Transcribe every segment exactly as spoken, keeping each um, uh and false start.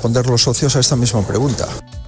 responder los socios a esta misma pregunta.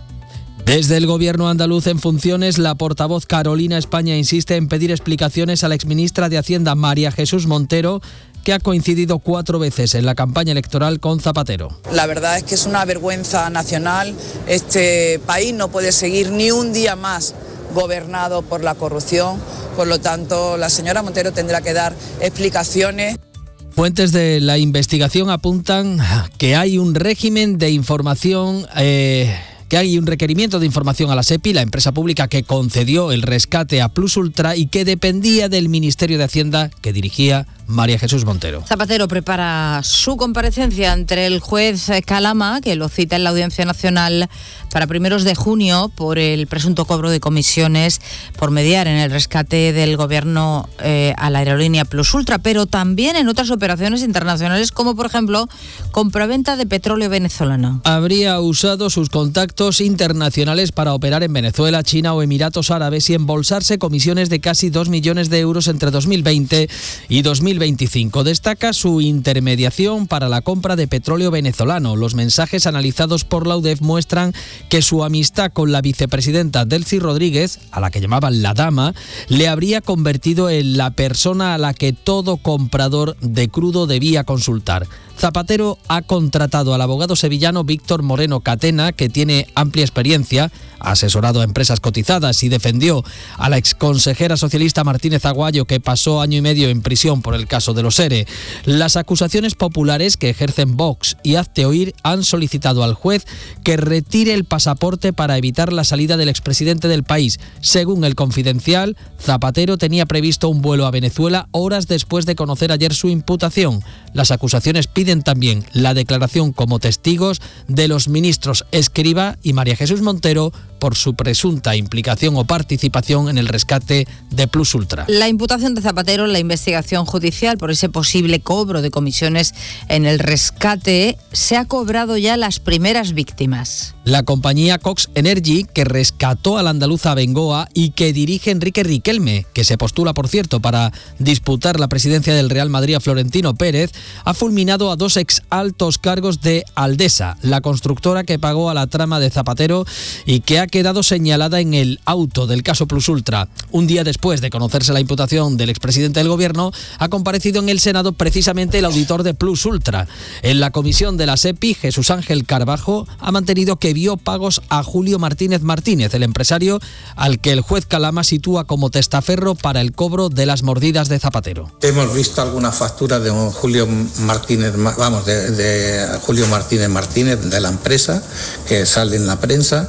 Desde el gobierno andaluz en funciones, la portavoz Carolina España insiste en pedir explicaciones a la exministra de Hacienda María Jesús Montero, que ha coincidido cuatro veces en la campaña electoral con Zapatero. La verdad es que es una vergüenza nacional. Este país no puede seguir ni un día más gobernado por la corrupción. Por lo tanto, la señora Montero tendrá que dar explicaciones. Fuentes de la investigación apuntan que hay un régimen de información... Eh, que hay un requerimiento de información a la SEPI, la empresa pública que concedió el rescate a Plus Ultra y que dependía del Ministerio de Hacienda que dirigía María Jesús Montero. Zapatero prepara su comparecencia ante el juez Calama, que lo cita en la Audiencia Nacional para primeros de junio por el presunto cobro de comisiones por mediar en el rescate del gobierno eh, a la aerolínea Plus Ultra, pero también en otras operaciones internacionales, como por ejemplo compraventa de petróleo venezolano. Habría usado sus contactos internacionales para operar en Venezuela, China o Emiratos Árabes y embolsarse comisiones de casi dos millones de euros entre dos mil veinte y dos mil veinticinco. Destaca su intermediación para la compra de petróleo venezolano. Los mensajes analizados por la U D E F muestran que su amistad con la vicepresidenta Delcy Rodríguez, a la que llamaban la dama, le habría convertido en la persona a la que todo comprador de crudo debía consultar. Zapatero ha contratado al abogado sevillano Víctor Moreno Catena, que tiene amplia experiencia, ha asesorado a empresas cotizadas y defendió a la exconsejera socialista Martínez Aguayo, que pasó año y medio en prisión por el caso de los ERE. Las acusaciones populares que ejercen Vox y Hazte Oír han solicitado al juez que retire el pasaporte para evitar la salida del expresidente del país. Según El Confidencial, Zapatero tenía previsto un vuelo a Venezuela horas después de conocer ayer su imputación. Las acusaciones piden también la declaración como testigos de los ministros Escrivá y María Jesús Montero por su presunta implicación o participación en el rescate de Plus Ultra. La imputación de Zapatero en la investigación judicial por ese posible cobro de comisiones en el rescate, se ha cobrado ya las primeras víctimas. La compañía Cox Energy, que rescató a la andaluza Bengoa y que dirige Enrique Riquelme, que se postula, por cierto, para disputar la presidencia del Real Madrid a Florentino Pérez, ha fulminado a dos ex altos cargos de Aldesa, la constructora que pagó a la trama de Zapatero y que ha quedado señalada en el auto del caso Plus Ultra. Un día después de conocerse la imputación del expresidente del gobierno, ha comparecido en el Senado precisamente el auditor de Plus Ultra. En la comisión de la SEPI, Jesús Ángel Carbajo ha mantenido que vio pagos a Julio Martínez Martínez, el empresario al que el juez Calama sitúa como testaferro para el cobro de las mordidas de Zapatero. Hemos visto algunas facturas de un Julio Martínez, vamos, de, de Julio Martínez Martínez, de la empresa, que sale en la prensa.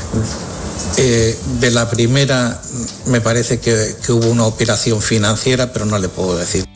Eh, de la primera me parece que, que hubo una operación financiera, pero no le puedo decir.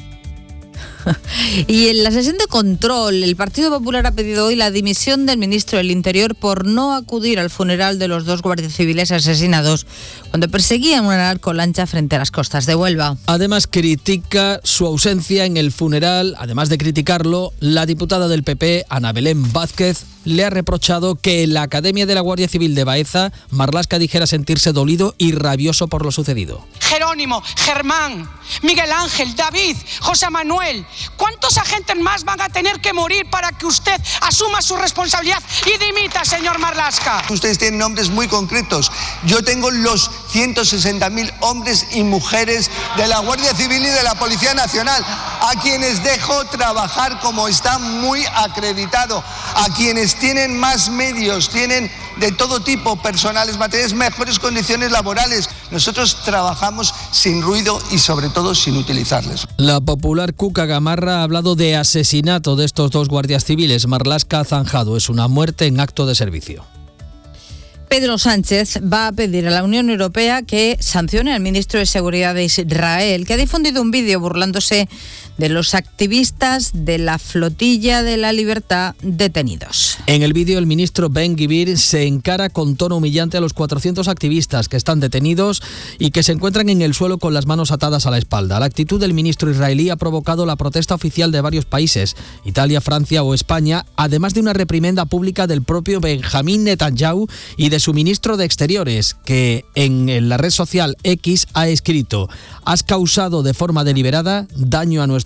Y en la sesión de control, el Partido Popular ha pedido hoy la dimisión del ministro del Interior por no acudir al funeral de los dos guardias civiles asesinados cuando perseguían una narcolancha frente a las costas de Huelva. Además, critica su ausencia en el funeral. Además de criticarlo, la diputada del P P, Ana Belén Vázquez, le ha reprochado que en la Academia de la Guardia Civil de Baeza, Marlaska dijera sentirse dolido y rabioso por lo sucedido. Jerónimo, Germán, Miguel Ángel, David, José Manuel, ¿cuántos agentes más van a tener que morir para que usted asuma su responsabilidad y dimita, señor Marlaska? Ustedes tienen nombres muy concretos. Yo tengo los ciento sesenta mil hombres y mujeres de la Guardia Civil y de la Policía Nacional, a quienes dejo trabajar como está muy acreditado, a quienes tienen más medios, tienen de todo tipo, personales, materiales, mejores condiciones laborales. Nosotros trabajamos sin ruido y sobre todo sin utilizarles. La popular Cuca Gamarra ha hablado de asesinato de estos dos guardias civiles. Marlaska ha zanjado, es una muerte en acto de servicio. Pedro Sánchez va a pedir a la Unión Europea que sancione al ministro de Seguridad de Israel, que ha difundido un vídeo burlándose de los activistas de la Flotilla de la Libertad detenidos. En el vídeo, el ministro Ben-Gvir se encara con tono humillante a los cuatrocientos activistas que están detenidos y que se encuentran en el suelo con las manos atadas a la espalda. La actitud del ministro israelí ha provocado la protesta oficial de varios países, Italia, Francia o España, además de una reprimenda pública del propio Benjamín Netanyahu y de su ministro de Exteriores, que en la red social X ha escrito: «Has causado de forma deliberada daño a nuestro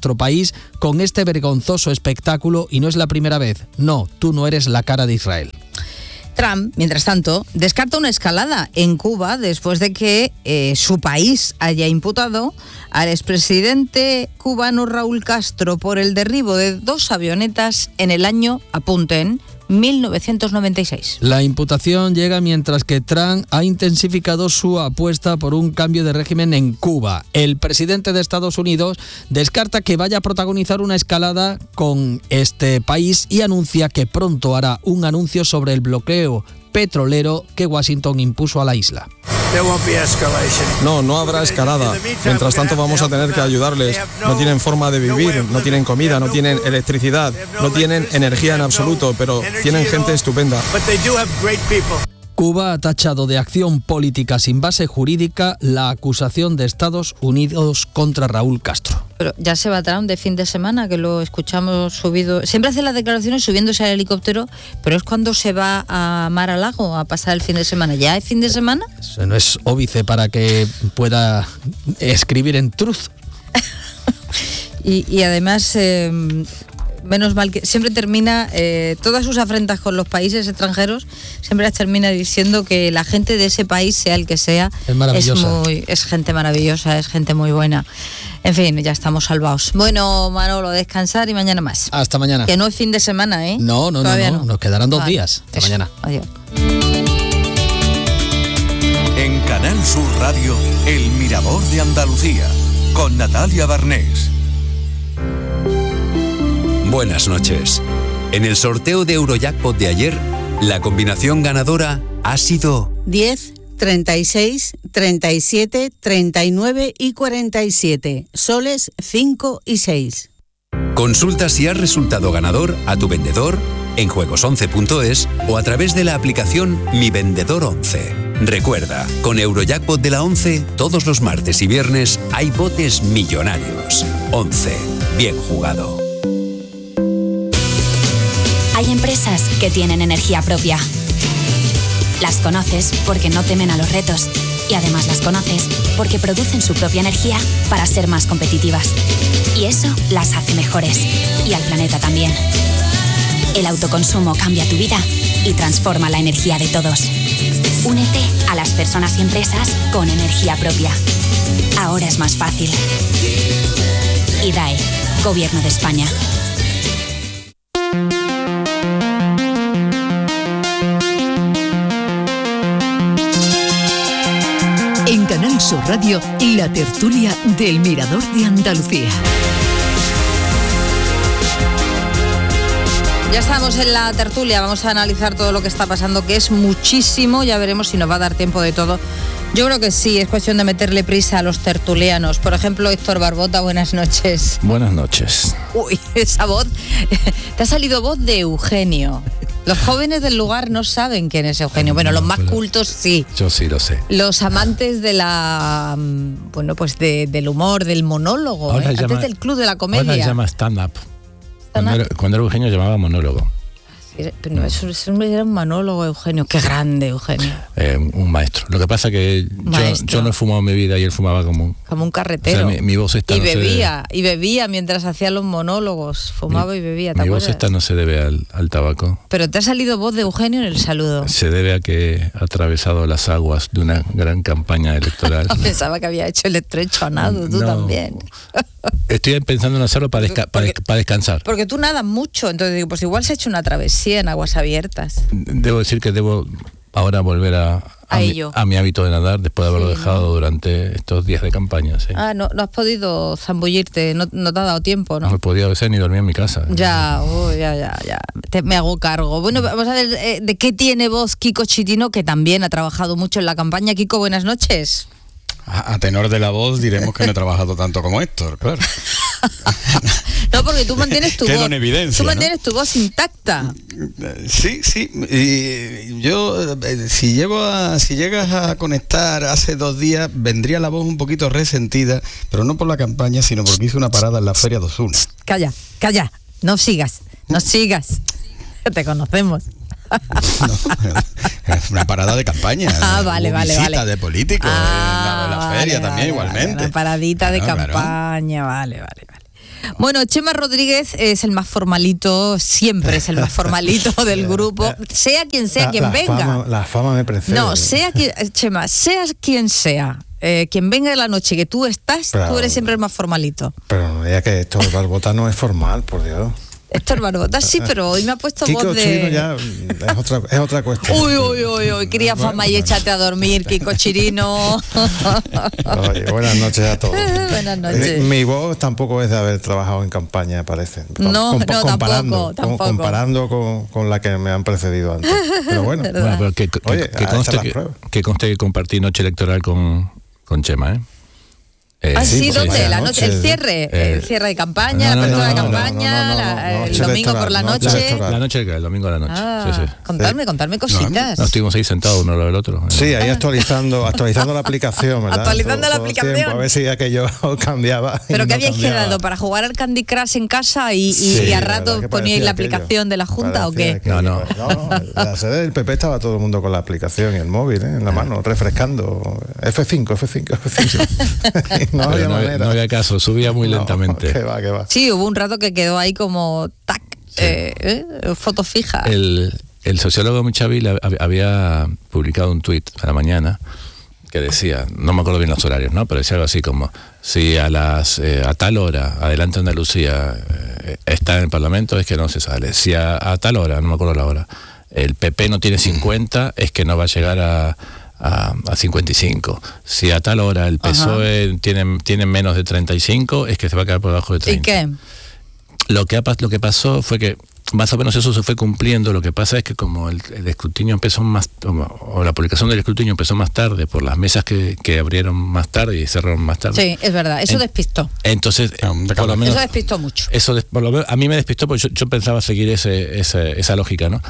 nuestro país con este vergonzoso espectáculo y no es la primera vez. No, tú no eres la cara de Israel. Trump, mientras tanto, descarta una escalada en Cuba después de que eh, su país haya imputado al expresidente cubano Raúl Castro por el derribo de dos avionetas en el año, apunten, mil novecientos noventa y seis. La imputación llega mientras que Trump ha intensificado su apuesta por un cambio de régimen en Cuba. El presidente de Estados Unidos descarta que vaya a protagonizar una escalada con este país y anuncia que pronto hará un anuncio sobre el bloqueo petrolero que Washington impuso a la isla. No, no habrá escalada. Mientras tanto vamos a tener que ayudarles. No tienen forma de vivir, no tienen comida, no tienen electricidad, no tienen energía en absoluto, pero tienen gente estupenda. Cuba ha tachado de acción política sin base jurídica la acusación de Estados Unidos contra Raúl Castro. Pero ya se va Trump de fin de semana, que lo escuchamos subido. Siempre hace las declaraciones subiéndose al helicóptero, pero es cuando se va a Mar-a-Lago a pasar el fin de semana. ¿Ya es fin de semana? Eso no es óbice para que pueda escribir en Truth. y, y además... Eh, menos mal que siempre termina, eh, todas sus afrentas con los países extranjeros, siempre las termina diciendo que la gente de ese país, sea el que sea, es maravillosa. Es, muy, es gente maravillosa, es gente muy buena. En fin, ya estamos salvados. Bueno, Manolo, descansar y mañana más. Hasta mañana. Que no es fin de semana, ¿eh? No, no, no, no, no, nos quedarán dos vale. días. Hasta Eso. mañana. Adiós. En Canal Sur Radio, El Mirador de Andalucía, con Natalia Barnés. Buenas noches. En el sorteo de Eurojackpot de ayer, la combinación ganadora ha sido diez, treinta y seis, treinta y siete, treinta y nueve y cuarenta y siete, soles cinco y seis. Consulta si has resultado ganador a tu vendedor en juegos once punto es o a través de la aplicación Mi Vendedor once. Recuerda, con Eurojackpot de la once, todos los martes y viernes hay botes millonarios. once. Bien jugado. Hay empresas que tienen energía propia. Las conoces porque no temen a los retos y además las conoces porque producen su propia energía para ser más competitivas. Y eso las hace mejores y al planeta también. El autoconsumo cambia tu vida y transforma la energía de todos. Únete a las personas y empresas con energía propia. Ahora es más fácil. I D A E, Gobierno de España. En Canal Sur Radio, la tertulia del Mirador de Andalucía. Ya estamos en la tertulia, vamos a analizar todo lo que está pasando, que es muchísimo, ya veremos si nos va a dar tiempo de todo. Yo creo que sí, es cuestión de meterle prisa a los tertulianos. Por ejemplo, Héctor Barbota, buenas noches. Buenas noches. Uy, esa voz, te ha salido voz de Eugenio. Los jóvenes del lugar no saben quién es Eugenio. Bueno, los más cultos sí. Yo sí lo sé. Los amantes de la, bueno, pues de, del humor, del monólogo, ¿eh? Antes del club de la comedia. Ahora se llama stand-up. Cuando era, cuando era Eugenio llamaba monólogo. Pero no, eso, eso era un monólogo, Eugenio. Qué grande, Eugenio. Eh, un maestro. Lo que pasa que yo, yo no he fumado en mi vida y él fumaba como un... Como un carretero. O sea, mi, mi voz esta y no bebía, se... y bebía mientras hacía los monólogos. Fumaba mi, y bebía, ¿te Mi acuerdas? voz esta no se debe al, al tabaco. Pero te ha salido voz de Eugenio en el saludo. Se debe a que ha atravesado las aguas de una gran campaña electoral. Pensaba que había hecho el estrecho a nado, tú no. también. Estoy pensando en hacerlo para, desca- para, para descansar. Porque tú nadas mucho, entonces digo, pues igual se ha hecho una travesía en aguas abiertas. Debo decir que debo ahora volver a, a, a, mi, ello. a mi hábito de nadar después de haberlo sí, dejado ¿no? durante estos días de campaña. Sí. Ah, no, no has podido zambullirte, no, no te ha dado tiempo, ¿no? No he podido a veces ni dormir en mi casa. Ya, oh, ya, ya, ya. Te, me hago cargo. Bueno, vamos a ver eh, de qué tiene voz Kiko Chitino, que también ha trabajado mucho en la campaña. Kiko, buenas noches. A, a tenor de la voz diremos que no he trabajado tanto como Héctor, claro. No, porque tú mantienes tu Quedo voz. en evidencia, tú mantienes ¿no? tu voz intacta. Sí, sí. Y yo, si llevo a, si llegas a conectar hace dos días, vendría la voz un poquito resentida, pero no por la campaña, sino porque hice una parada en la Feria de Osuna. Calla, calla. No sigas, no sigas. Te conocemos. No, una parada de campaña. Ah, vale, Hubo vale, visita vale. de políticos ah, en la, en la vale, feria vale, también vale, igualmente. Una paradita de claro, campaña, claro. vale, vale, vale. Bueno, Chema Rodríguez es el más formalito, siempre es el más formalito del grupo, sea quien sea la, quien la venga. Fama, la fama me precede. No, sea quien, Chema, seas quien sea, eh, quien venga de la noche que tú estás, pero, tú eres siempre el más formalito. Pero no diga que esto Barbota no es formal, por Dios. Héctor Barbota, sí, pero hoy me ha puesto Kiko voz de... Chirino ya es otra, es otra cuestión. Uy, uy, uy, uy, quería fama y échate a dormir, Kiko Chirino. Oye, buenas noches a todos. Buenas noches. Mi voz tampoco es de haber trabajado en campaña, parece. No, Com- no, comparando, tampoco, tampoco. Com- comparando con, con la que me han precedido antes. Pero bueno, bueno pero que, que, oye, que, conste que, que conste que compartí noche electoral con, con Chema, ¿eh? Eh, ah, sí, sí ¿dónde? sí, la noche, el cierre, eh, el cierre de campaña, no, no, la apertura no, no, de campaña, no, no, no, no, no, el domingo por la noche. La, la noche, el domingo a la noche. Ah, sí, sí. Contarme, sí. contarme cositas. No, no estuvimos ahí sentados uno al del otro. Sí, ahí actualizando, actualizando la aplicación, ¿verdad? Actualizando todo, la todo aplicación. Tiempo, a ver si aquello cambiaba. Pero que no habíais cambiaba. quedado para jugar al Candy Crush en casa y, y, Sí, y a rato poníais la aquello. aplicación de la Junta Parecía o qué. No, no. no, no. En la sede del P P estaba todo el mundo con la aplicación y el móvil, ¿eh? En la mano, refrescando. F cinco, F cinco, F cinco. no, había no, manera. no había caso, subía muy lentamente. No, que va, que va. Sí, hubo un rato que quedó ahí como tac, sí. eh, eh, foto fija. El, el sociólogo Michavil había publicado un tuit a la mañana que decía, no me acuerdo bien los horarios, ¿no? Pero decía algo así como, si a las eh, a tal hora Adelante Andalucía eh, está en el Parlamento, es que no se sale. Si a, a tal hora, no me acuerdo la hora, el P P no tiene cincuenta, es que no va a llegar a A, a cincuenta y cinco. Si a tal hora el P S O E tiene, tiene menos de treinta y cinco, es que se va a quedar por debajo de treinta. ¿Y qué? Lo que, ha, lo que pasó fue que más o menos eso se fue cumpliendo. Lo que pasa es que como el, el escrutinio empezó más, o la publicación del escrutinio empezó más tarde por las mesas que, que abrieron más tarde y cerraron más tarde. Sí, es verdad, eso en, despistó. Entonces, por lo menos, eso despistó mucho. Eso por lo menos, a mí me despistó porque yo, yo pensaba seguir ese, ese, esa lógica, ¿no?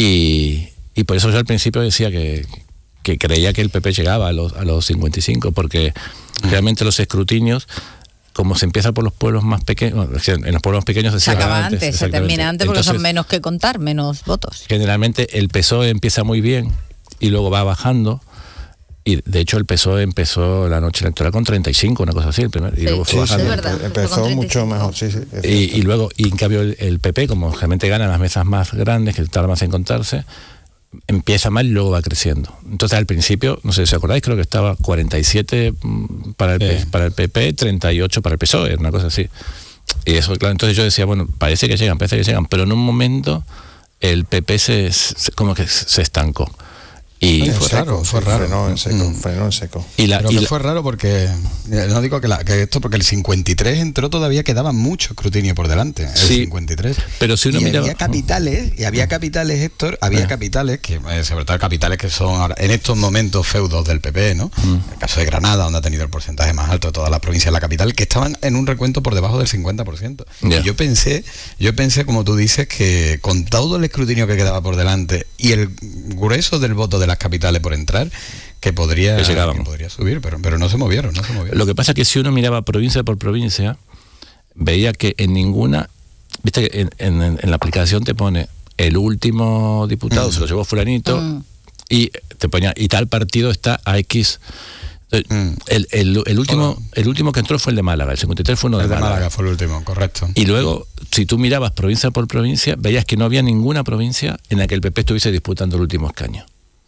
Y, y por eso yo al principio decía que que creía que el P P llegaba a los, a los cincuenta y cinco, porque mm. realmente los escrutinios, como se empieza por los pueblos más pequeños, en los pueblos pequeños se, se acaba antes, antes se termina antes porque Entonces, son menos que contar, menos votos. Generalmente el P S O E empieza muy bien y luego va bajando, y de hecho el P S O E empezó la noche electoral con treinta y cinco, una cosa así, el primer, y sí, luego fue sí, bajando. Es verdad, empezó mucho mejor, sí, sí. Y, y luego, y en cambio el, el P P, como realmente gana las mesas más grandes, que tarda más en contarse, empieza mal y luego va creciendo. Entonces al principio, no sé si os acordáis, creo que estaba cuarenta y siete para el, sí. para el P P, treinta y ocho para el P S O E, una cosa así. Y eso, claro, entonces yo decía, bueno, parece que llegan, parece que llegan, pero en un momento el P P se, se como que se estancó. Y Ay, fue seco, raro, fue sí, raro. Frenó en seco, Mm. frenó en seco. Y la, Pero y que la, fue raro porque, no digo que, la, que esto, porque el cincuenta y tres entró, todavía quedaba mucho escrutinio por delante, el sí, cincuenta y tres. Pero si uno y mira, había capitales, y había capitales, Héctor, había eh. capitales, que eh, sobre todo capitales que son ahora, en estos momentos feudos del P P, ¿no? Mm. El caso de Granada, donde ha tenido el porcentaje más alto de todas las provincias de la capital, que estaban en un recuento por debajo del cincuenta por ciento. Yeah. Y yo pensé, yo pensé, como tú dices, que con todo el escrutinio que quedaba por delante y el grueso del voto de las capitales por entrar, que podría, que que podría subir, pero, pero no se movieron, no se movieron. Lo que pasa es que si uno miraba provincia por provincia, veía que en ninguna, viste que en, en, en la aplicación te pone el último diputado, mm. se lo llevó fulanito, mm. y te ponía, y tal partido está a X. Mm. El, el, el, último, el último que entró fue el de Málaga, el cincuenta y tres fue uno de, el de Málaga. Málaga fue el último, correcto. Y luego, si tú mirabas provincia por provincia, veías que no había ninguna provincia en la que el P P estuviese disputando el último escaño.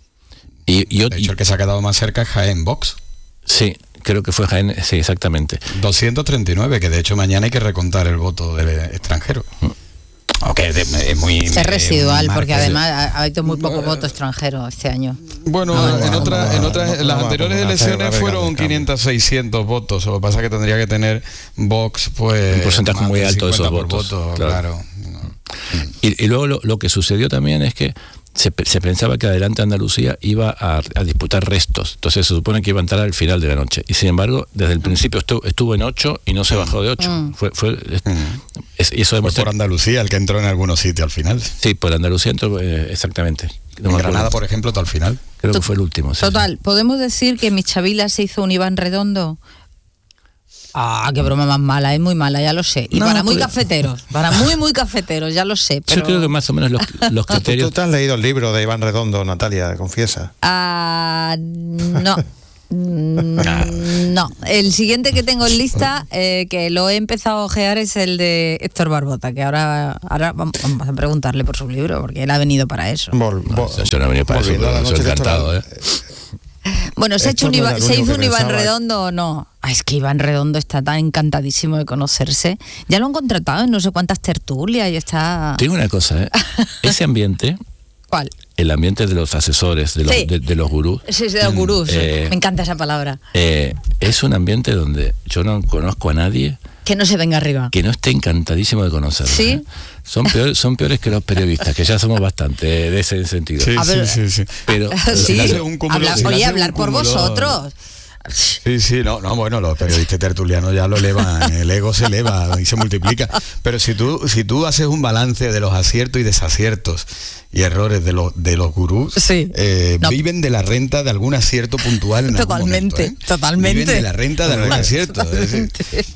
Y, y, de hecho, el que se ha quedado más cerca es Jaén, Vox. Sí, creo que fue Jaén, sí, exactamente. doscientos treinta y nueve, que de hecho mañana hay que recontar el voto del extranjero. Mm. Okay, es, es muy... Es residual, eh, porque además ha habido muy poco voto extranjero este año. Bueno, ah, en, no, otra, no, en otras, en las no, anteriores no, elecciones fueron quinientos, seiscientos votos. Lo que pasa es que tendría que tener Vox, pues... un porcentaje muy alto de esos votos. Voto, claro. claro. Y, y luego lo, lo que sucedió también es que Se, se pensaba que Adelante Andalucía iba a, a disputar restos, entonces se supone que iba a entrar al final de la noche, y sin embargo desde el principio estuvo, estuvo en ocho y no se bajó de ocho. Mm. Fue, fue, mm. es, y eso demuestra... Fue por Andalucía el que entró en algunos sitios al final. Sí, por Andalucía entró, eh, exactamente. No en Granada, por ejemplo, todo al final. Creo que fue el último. Sí, Total, sí. ¿podemos decir que Michavila se hizo un Iván Redondo? Ah, qué broma más mala, es muy mala, ya lo sé. Y no, para muy porque... cafeteros, para muy, muy cafeteros, ya lo sé. Pero... Yo creo que más o menos los, los criterios... ¿Tú, ¿Tú te has leído el libro de Iván Redondo, Natalia, confiesa? Ah, uh, no. Mm, no, el siguiente que tengo en lista, eh, que lo he empezado a ojear, es el de Héctor Barbota, que ahora, ahora vamos a preguntarle por su libro, porque él ha venido para eso. Vol, vol, no, yo no he venido para eso, pero soy encantado, ¿eh? Bueno, ¿se, ha hecho un Iba, ¿se hizo un Iván Redondo o no? Ah, es que Iván Redondo está tan encantadísimo de conocerse. Ya lo han contratado en no sé cuántas tertulias y está... Te digo una cosa, ¿eh? Ese ambiente... ¿Cuál? El ambiente de los asesores, de los, sí. de, de los gurús. Sí, de los gurús. Eh, Me encanta esa palabra. Eh, es un ambiente donde yo no conozco a nadie... Que no se venga arriba. Que no esté encantadísimo de conocerlo. ¿Sí? ¿eh? Son, peor, son peores que los periodistas, que ya somos bastante de ese sentido. Sí, sí, sí, sí. Pero, sí. pero un cúmulo, Habla, oye, hablar por cúmulo, vosotros. Sí, sí, no, no, bueno, los periodistas tertulianos ya lo elevan, el ego se eleva y se multiplica. Pero si tú, si tú haces un balance de los aciertos y desaciertos y errores de los de los gurús, sí. eh, no. viven de la renta de algún acierto puntual en totalmente, algún momento, ¿eh? Totalmente. Viven de la renta de algún acierto. Es decir,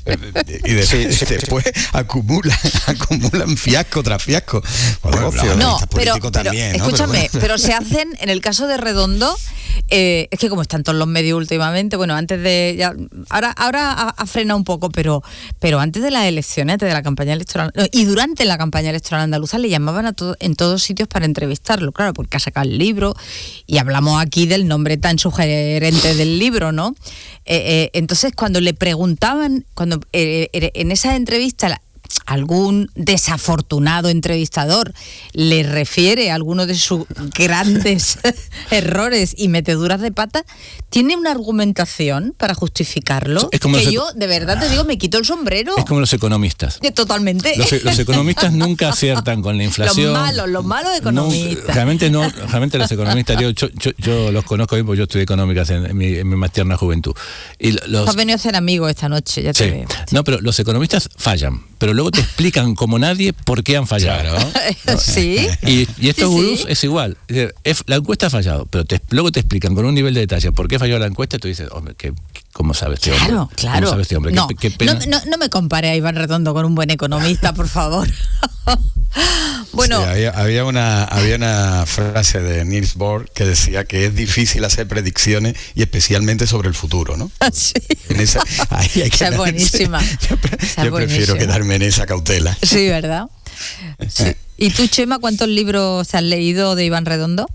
y de, sí, sí, después acumulan, acumulan fiasco tras fiasco. Bueno, no, pero, pero, también, ¿no? escúchame, pero, bueno. pero se hacen, en el caso de Redondo, eh, es que como están todos los medios últimamente, bueno, antes de... Ya, ahora ahora ha, ha frenado un poco, pero pero antes de las elecciones, antes de la campaña electoral, y durante la campaña electoral andaluza, le llamaban a todo, en todos sitios para entrevistarlo, claro, porque ha sacado el libro, y hablamos aquí del nombre tan sugerente del libro, ¿no? Eh, eh, entonces, cuando le preguntaban, cuando eh, en esa entrevista... algún desafortunado entrevistador le refiere a alguno de sus grandes errores y meteduras de pata, tiene una argumentación para justificarlo que los, yo, de verdad te digo, me quito el sombrero. Es como los economistas. Totalmente. Los, los economistas nunca aciertan con la inflación. Los malos, los malos economistas. No, realmente no, realmente los economistas, yo, yo, yo, yo los conozco bien porque yo estudié económicas en, en, mi, en mi más tierna juventud. Y los, has venido a ser amigo esta noche, ya te sí. veo. No, pero los economistas fallan, pero luego te explican como nadie por qué han fallado. Claro. Sí. Y, y estos sí, gurús sí. es igual. Es, la encuesta ha fallado, pero te, luego te explican con un nivel de detalle por qué falló la encuesta y tú dices, hombre, ¿qué, ¿cómo sabe este hombre? Claro, claro. ¿Cómo sabe este hombre? No, ¿Qué, qué pena? No, no, no me compare a Iván Redondo con un buen economista, por favor. Bueno, sí, había, había, una, había una frase de Niels Bohr que decía que es difícil hacer predicciones y especialmente sobre el futuro, ¿no? Sí. En esa, ahí hay que esa es buenísima. Yo, yo esa prefiero buenísima. quedarme en esa cautela. Sí, ¿verdad? Sí. ¿Y tú, Chema, cuántos libros has leído de Iván Redondo?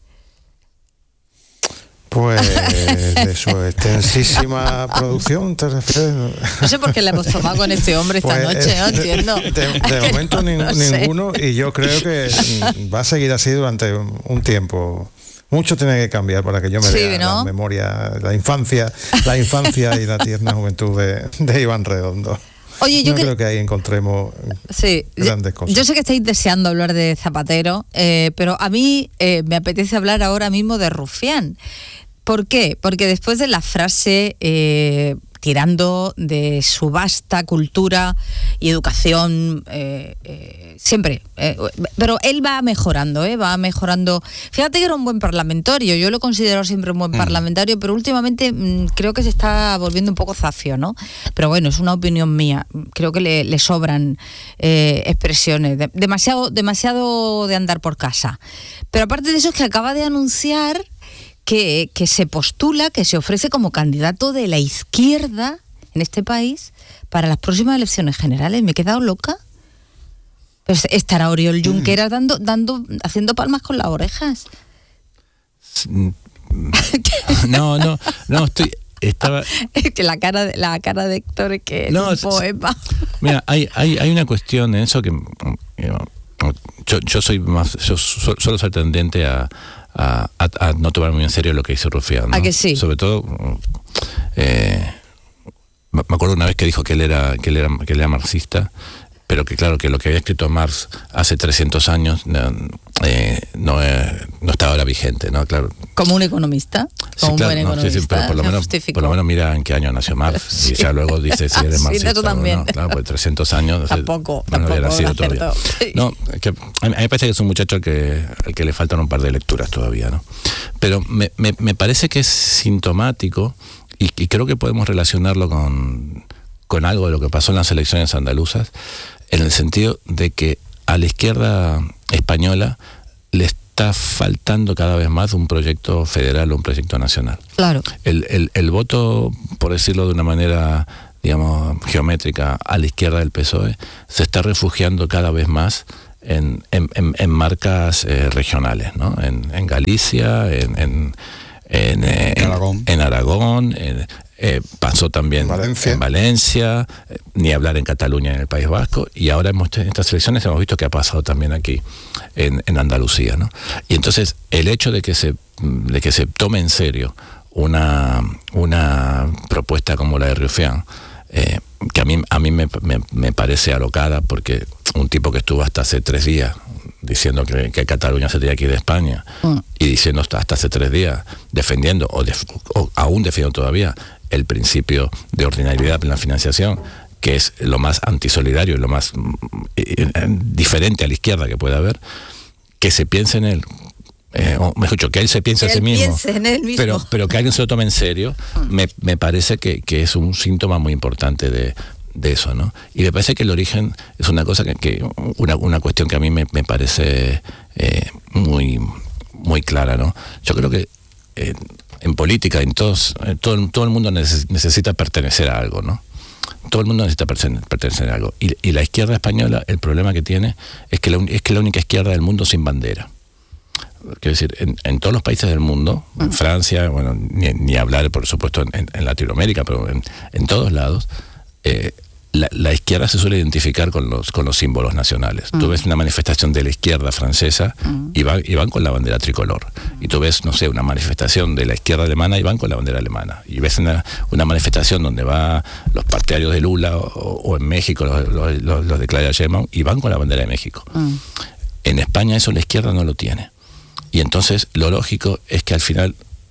Pues de su extensísima producción, ¿te refieres? No sé por qué le hemos tomado con este hombre esta pues, noche, no entiendo. De, de momento no, nin, no sé. ninguno, y yo creo que va a seguir así durante un tiempo. Mucho tiene que cambiar para que yo me sí, vea ¿no? la memoria, la infancia, la infancia y la tierna juventud de, de Iván Redondo. Oye, yo no que... creo que ahí encontremos sí, grandes cosas. Yo sé que estáis deseando hablar de Zapatero, eh, pero a mí eh, me apetece hablar ahora mismo de Rufián. ¿Por qué? Porque después de la frase eh, tirando de su vasta cultura y educación, eh, eh, siempre, eh, pero él va mejorando, eh, va mejorando. Fíjate que era un buen parlamentario, yo lo considero siempre un buen mm. parlamentario, pero últimamente mmm, creo que se está volviendo un poco zafio, ¿no? Pero bueno, es una opinión mía, creo que le, le sobran eh, expresiones, de, demasiado, demasiado de andar por casa. Pero aparte de eso es que acaba de anunciar Que, que se postula, que se ofrece como candidato de la izquierda en este país para las próximas elecciones generales. ¿Me he quedado loca? Pues estará Oriol Junqueras dando, dando, haciendo palmas con las orejas. No, no, no, estoy... Estaba... Es que la cara de, la cara de Héctor es que no, es un poema. Mira, hay, hay, hay una cuestión en eso que... Yo, yo soy más... Yo suelo ser tendente a... A, a, a no tomar muy en serio lo que hizo Rufián, ¿no? ¿A que sí? Sobre todo eh, me acuerdo una vez que dijo que él era que él era que él era marxista, pero que claro que lo que había escrito Marx hace trescientos años eh, no, eh, no estaba ahora vigente, ¿no? Claro. Como un economista, como sí, claro, un buen no, economista. Sí, sí, pero por lo, menos, por lo menos mira en qué año nació Marx sí. Y ya luego dice si eres marxista. Sí, también. No, claro, pues trescientos años. Tampoco, no, no hubiera sido todavía. No, que a mí me parece que es un muchacho al que, al que le faltan un par de lecturas todavía, ¿no? Pero me, me, me parece que es sintomático y, y creo que podemos relacionarlo con, con algo de lo que pasó en las elecciones andaluzas, en el sentido de que a la izquierda española les está faltando cada vez más un proyecto federal o un proyecto nacional. Claro. El, el, el voto, por decirlo de una manera, digamos, geométrica, a la izquierda del P S O E, se está refugiando cada vez más en, en, en, en marcas eh, regionales, ¿no? En, en Galicia, en, en, en, eh, en Aragón, en, en, Aragón en, eh, pasó también Valencia. en Valencia, eh, ni hablar en Cataluña, en el País Vasco, y ahora hemos, en estas elecciones hemos visto que ha pasado también aquí, en, en Andalucía, ¿no? Y entonces el hecho de que se, de que se tome en serio una, una propuesta como la de Rufián, eh, que a mí, a mí me, me, me parece alocada, porque un tipo que estuvo hasta hace tres días diciendo que, que Cataluña se tenía que ir de España, mm. y diciendo hasta, hasta hace tres días, defendiendo, o, def, o aún defendiendo todavía, el principio de ordinariedad en la financiación, que es lo más antisolidario y lo más eh, diferente a la izquierda que puede haber, que se piense en él, eh, o mejor dicho, que él se piense que a sí mismo, en él mismo. Pero, pero que alguien se lo tome en serio, mm. me, me parece que, que es un síntoma muy importante de, de eso, ¿no? Y me parece que el origen es una cosa que, que una, una cuestión que a mí me, me parece eh, muy, muy clara, ¿no? Yo creo que eh, en política, en todos, en todo, todo el mundo neces, necesita pertenecer a algo, ¿no? Todo el mundo necesita pertenecer a algo. Y, y la izquierda española, el problema que tiene es que la, es que la única izquierda del mundo sin bandera. Quiero decir, en, en todos los países del mundo, en Francia, bueno, ni, ni hablar, por supuesto, en, en Latinoamérica, pero en, en todos lados, eh, la, la izquierda se suele identificar con los, con los símbolos nacionales. Mm. Tú ves una manifestación de la izquierda francesa mm. y, va, y van con la bandera tricolor. Y tú ves, no sé, una manifestación de la izquierda alemana y van con la bandera alemana. Y ves una, una manifestación donde van los partidarios de Lula, o, o en México los, los, los, los de Claudia Sheinbaum, y van con la bandera de México. Mm. En España eso la izquierda no lo tiene. Y entonces lo lógico es que al final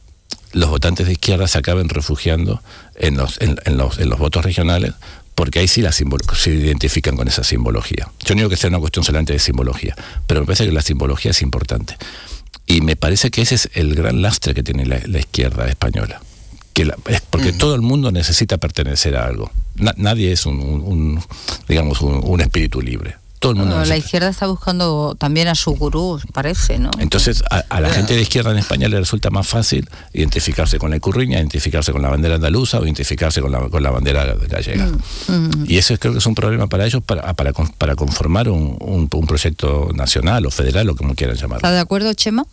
los votantes de izquierda se acaben refugiando en los, en, en los, en los votos regionales, porque ahí sí la simbolo- se identifican con esa simbología. Yo no digo que sea una cuestión solamente de simbología, pero me parece que la simbología es importante. Y me parece que ese es el gran lastre que tiene la, la izquierda española. Que la, es porque mm. todo el mundo necesita pertenecer a algo. Na, nadie es un, un, un digamos, un, un espíritu libre. Todo el mundo no, la izquierda está buscando también a su gurú, parece, ¿no? Entonces, a, a la yeah. gente de izquierda en España le resulta más fácil identificarse con la Icurriña, identificarse con la bandera andaluza o identificarse con la, con la bandera gallega. Mm, mm. Y eso creo que es un problema para ellos para, para, para conformar un, un, un proyecto nacional o federal, o como quieran llamarlo. ¿Está de acuerdo, Chema?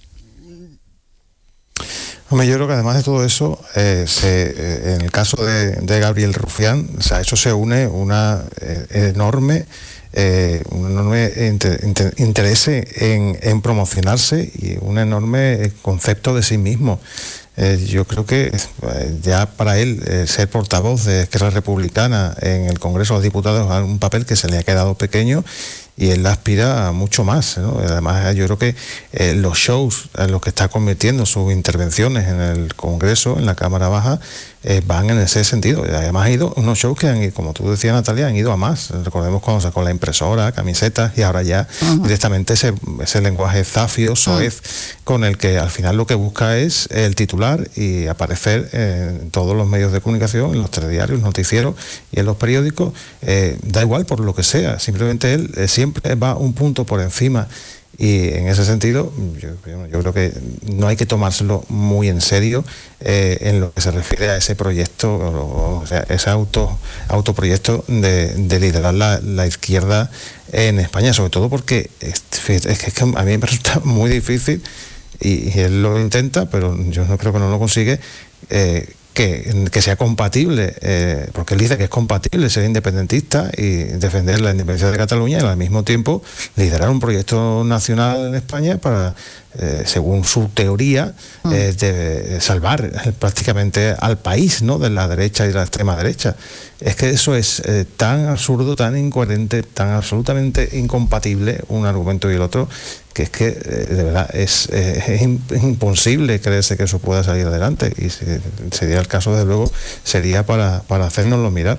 Hombre, yo creo que además de todo eso, eh, se, eh, en el caso de, de Gabriel Rufián, o sea, eso se une una eh, enorme... Eh, un enorme inter, inter, interés en, en promocionarse y un enorme concepto de sí mismo. Eh, yo creo que eh, ya para él eh, ser portavoz de Esquerra Republicana en el Congreso de los Diputados es un papel que se le ha quedado pequeño, y él aspira a mucho más, ¿no? Además, yo creo que eh, los shows en los que está convirtiendo sus intervenciones en el Congreso, en la Cámara Baja, eh, van en ese sentido. Además, ha ido unos shows que han ido, como tú decías, Natalia, han ido a más. Recordemos cuando sacó la impresora, camisetas, y ahora ya uh-huh. directamente ese, ese lenguaje zafio, soez, uh-huh. con el que al final lo que busca es el titular y aparecer en todos los medios de comunicación, en los telediarios, noticieros y en los periódicos. Eh, da igual por lo que sea, simplemente él eh, siempre va un punto por encima, y en ese sentido yo, yo creo que no hay que tomárselo muy en serio eh, en lo que se refiere a ese proyecto, o, o sea, ese auto autoproyecto de, de liderar la, la izquierda en España, sobre todo porque es, es, que, es que a mí me resulta muy difícil, y, y él lo intenta, pero yo no creo que no lo consigue, eh, Que, que sea compatible, eh, porque él dice que es compatible ser independentista y defender la independencia de Cataluña, y al mismo tiempo liderar un proyecto nacional en España para, eh, según su teoría, eh, de salvar prácticamente al país, ¿no?, de la derecha y de la extrema derecha. Es que eso es eh, tan absurdo, tan incoherente, tan absolutamente incompatible un argumento y el otro, que es que eh, de verdad es, eh, es, es imposible creerse que eso pueda salir adelante, y si sería el caso, desde luego, sería para, para hacérnoslo mirar.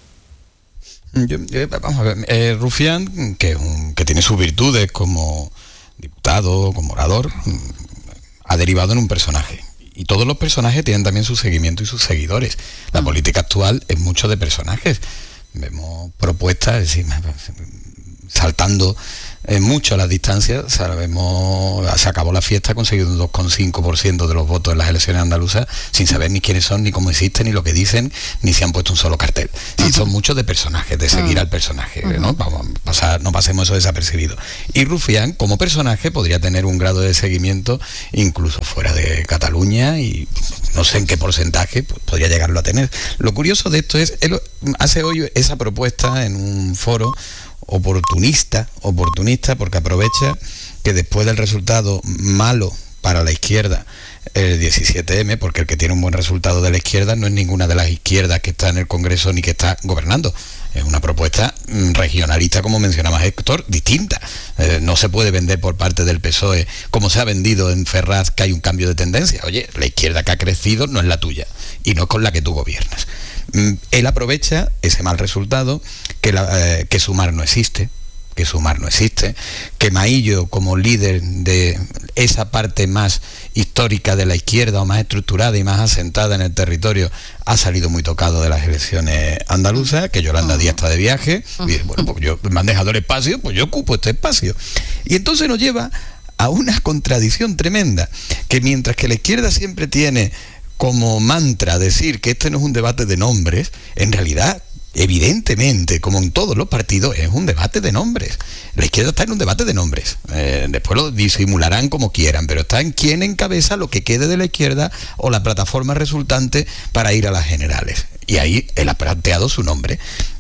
Yo, eh, vamos a ver, eh, Rufián, que, un, que tiene sus virtudes como diputado, como orador, ha derivado en un personaje. Y todos los personajes tienen también su seguimiento y sus seguidores. La ah. política actual es mucho de personajes. Vemos propuestas, es decir, saltando eh, mucho las distancias, sabemos, se acabó la fiesta, ha conseguido un dos coma cinco por ciento de los votos en las elecciones andaluzas, sin saber ni quiénes son, ni cómo existen, ni lo que dicen, ni si han puesto un solo cartel. Sí, uh-huh. Son muchos de personajes, de seguir uh-huh. al personaje, uh-huh. ¿no? Vamos a pasar, no pasemos eso desapercibido. Y Rufián, como personaje, podría tener un grado de seguimiento incluso fuera de Cataluña, y no sé en qué porcentaje podría llegarlo a tener. Lo curioso de esto es, él hace hoy esa propuesta en un foro oportunista, oportunista porque aprovecha que después del resultado malo para la izquierda el diecisiete eme, porque el que tiene un buen resultado de la izquierda no es ninguna de las izquierdas que está en el Congreso ni que está gobernando, es una propuesta regionalista, como mencionaba Héctor, distinta. Eh, no se puede vender por parte del P S O E como se ha vendido en Ferraz, que hay un cambio de tendencia. Oye, la izquierda que ha crecido no es la tuya y no es con la que tú gobiernas. Él aprovecha ese mal resultado, que, la, eh, que Sumar no existe, que Sumar no existe, que Maillo, como líder de esa parte más histórica de la izquierda o más estructurada y más asentada en el territorio, ha salido muy tocado de las elecciones andaluzas, que Yolanda Díaz está de viaje, y dice, bueno, pues yo me han dejado el espacio, pues yo ocupo este espacio. Y entonces nos lleva a una contradicción tremenda, que mientras que la izquierda siempre tiene como mantra decir que este no es un debate de nombres, en realidad, evidentemente, como en todos los partidos, es un debate de nombres. La izquierda está en un debate de nombres. Eh, después lo disimularán como quieran, pero está en quién encabeza lo que quede de la izquierda o la plataforma resultante para ir a las generales. Y ahí él ha planteado su nombre.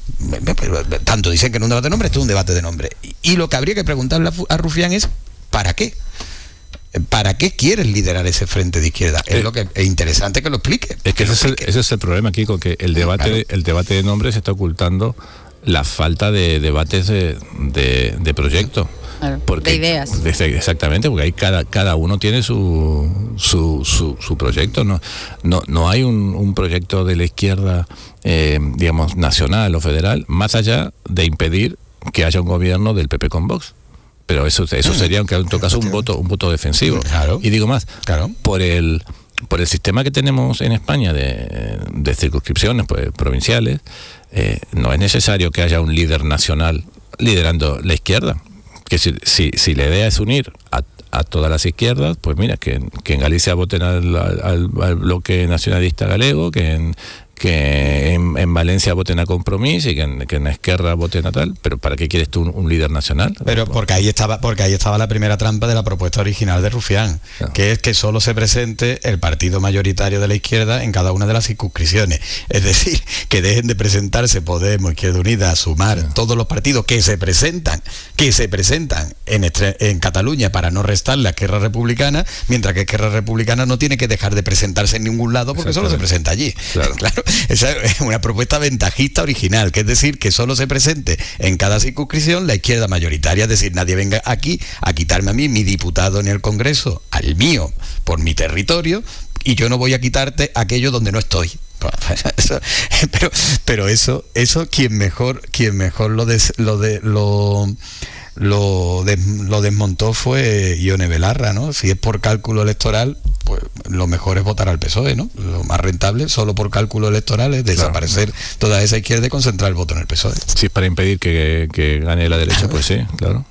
Tanto dicen que no es un debate de nombres, esto es un debate de nombres. Y lo que habría que preguntarle a Rufián es, ¿para qué? ¿Para qué quieres liderar ese frente de izquierda? Es eh, lo que es interesante que lo explique. Es que, que ese, es el, ese es el problema aquí, con que el debate, claro. el debate de nombres está ocultando la falta de debates de, de, de proyectos. Claro, porque, de ideas. Exactamente, porque ahí cada, cada uno tiene su, su, su, su proyecto. No, no, no hay un, un proyecto de la izquierda, eh, digamos, nacional o federal, más allá de impedir que haya un gobierno del P P con Vox. Pero eso, eso sería, aunque en todo caso, un voto, un voto defensivo. Claro. Y digo más, claro. por el por el sistema que tenemos en España de, de circunscripciones pues, provinciales, eh, no es necesario que haya un líder nacional liderando la izquierda. Que si, si, si la idea es unir a, a todas las izquierdas, pues mira, que, que en Galicia voten al, al, al bloque nacionalista galego, que en que en, en Valencia voten a Compromís y que en, que en Esquerra voten a tal, pero ¿para qué quieres tú un, un líder nacional? Pero porque ahí estaba porque ahí estaba la primera trampa de la propuesta original de Rufián, no. que es que solo se presente el partido mayoritario de la izquierda en cada una de las circunscripciones. Es decir, que dejen de presentarse Podemos, Izquierda Unida, Sumar, no. todos los partidos que se presentan, que se presentan en, estre, en Cataluña para no restarle a Esquerra Republicana, mientras que Esquerra Republicana no tiene que dejar de presentarse en ningún lado porque solo se presenta allí. Claro. claro. Esa es una propuesta ventajista original, que es decir, que solo se presente en cada circunscripción la izquierda mayoritaria, es decir, nadie venga aquí a quitarme a mí mi diputado en el Congreso, al mío, por mi territorio, y yo no voy a quitarte aquello donde no estoy. Eso, pero pero eso eso quien mejor quien mejor lo des, lo de lo Lo, des, lo desmontó fue Ione Belarra, ¿no? Si es por cálculo electoral, pues lo mejor es votar al P S O E, ¿no? Lo más rentable, solo por cálculo electoral, es desaparecer claro. toda esa izquierda y concentrar el voto en el P S O E. Si es para impedir que, que gane la derecha, pues sí, claro.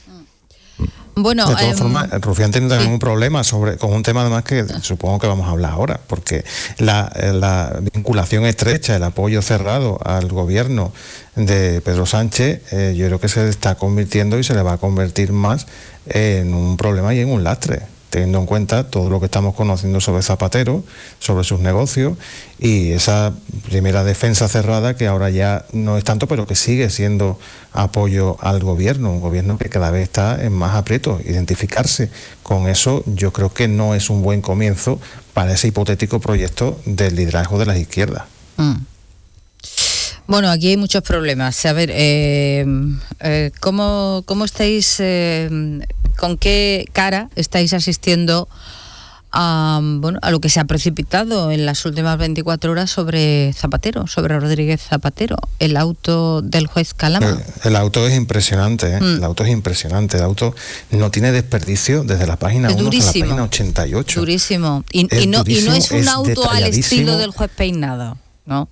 Bueno, de todas eh, formas, Rufián tiene también sí. un problema sobre con un tema además que supongo que vamos a hablar ahora, porque la, la vinculación estrecha, el apoyo cerrado al gobierno de Pedro Sánchez, eh, yo creo que se está convirtiendo y se le va a convertir más en un problema y en un lastre, teniendo en cuenta todo lo que estamos conociendo sobre Zapatero, sobre sus negocios y esa primera defensa cerrada que ahora ya no es tanto, pero que sigue siendo apoyo al gobierno, un gobierno que cada vez está en más aprietos. Identificarse con eso yo creo que no es un buen comienzo para ese hipotético proyecto del liderazgo de las izquierdas. Mm. Bueno, aquí hay muchos problemas. A ver, eh, eh, ¿cómo, cómo estáis, eh, con qué cara estáis asistiendo a, bueno, a lo que se ha precipitado en las últimas veinticuatro horas sobre Zapatero, sobre Rodríguez Zapatero, el auto del juez Calama? El, el auto es impresionante, ¿eh? Mm. El auto es impresionante. El auto no tiene desperdicio desde la página uno hasta la página ochenta y ocho. Durísimo. Y, y, no, y no es un auto al estilo del juez Peinado, ¿no?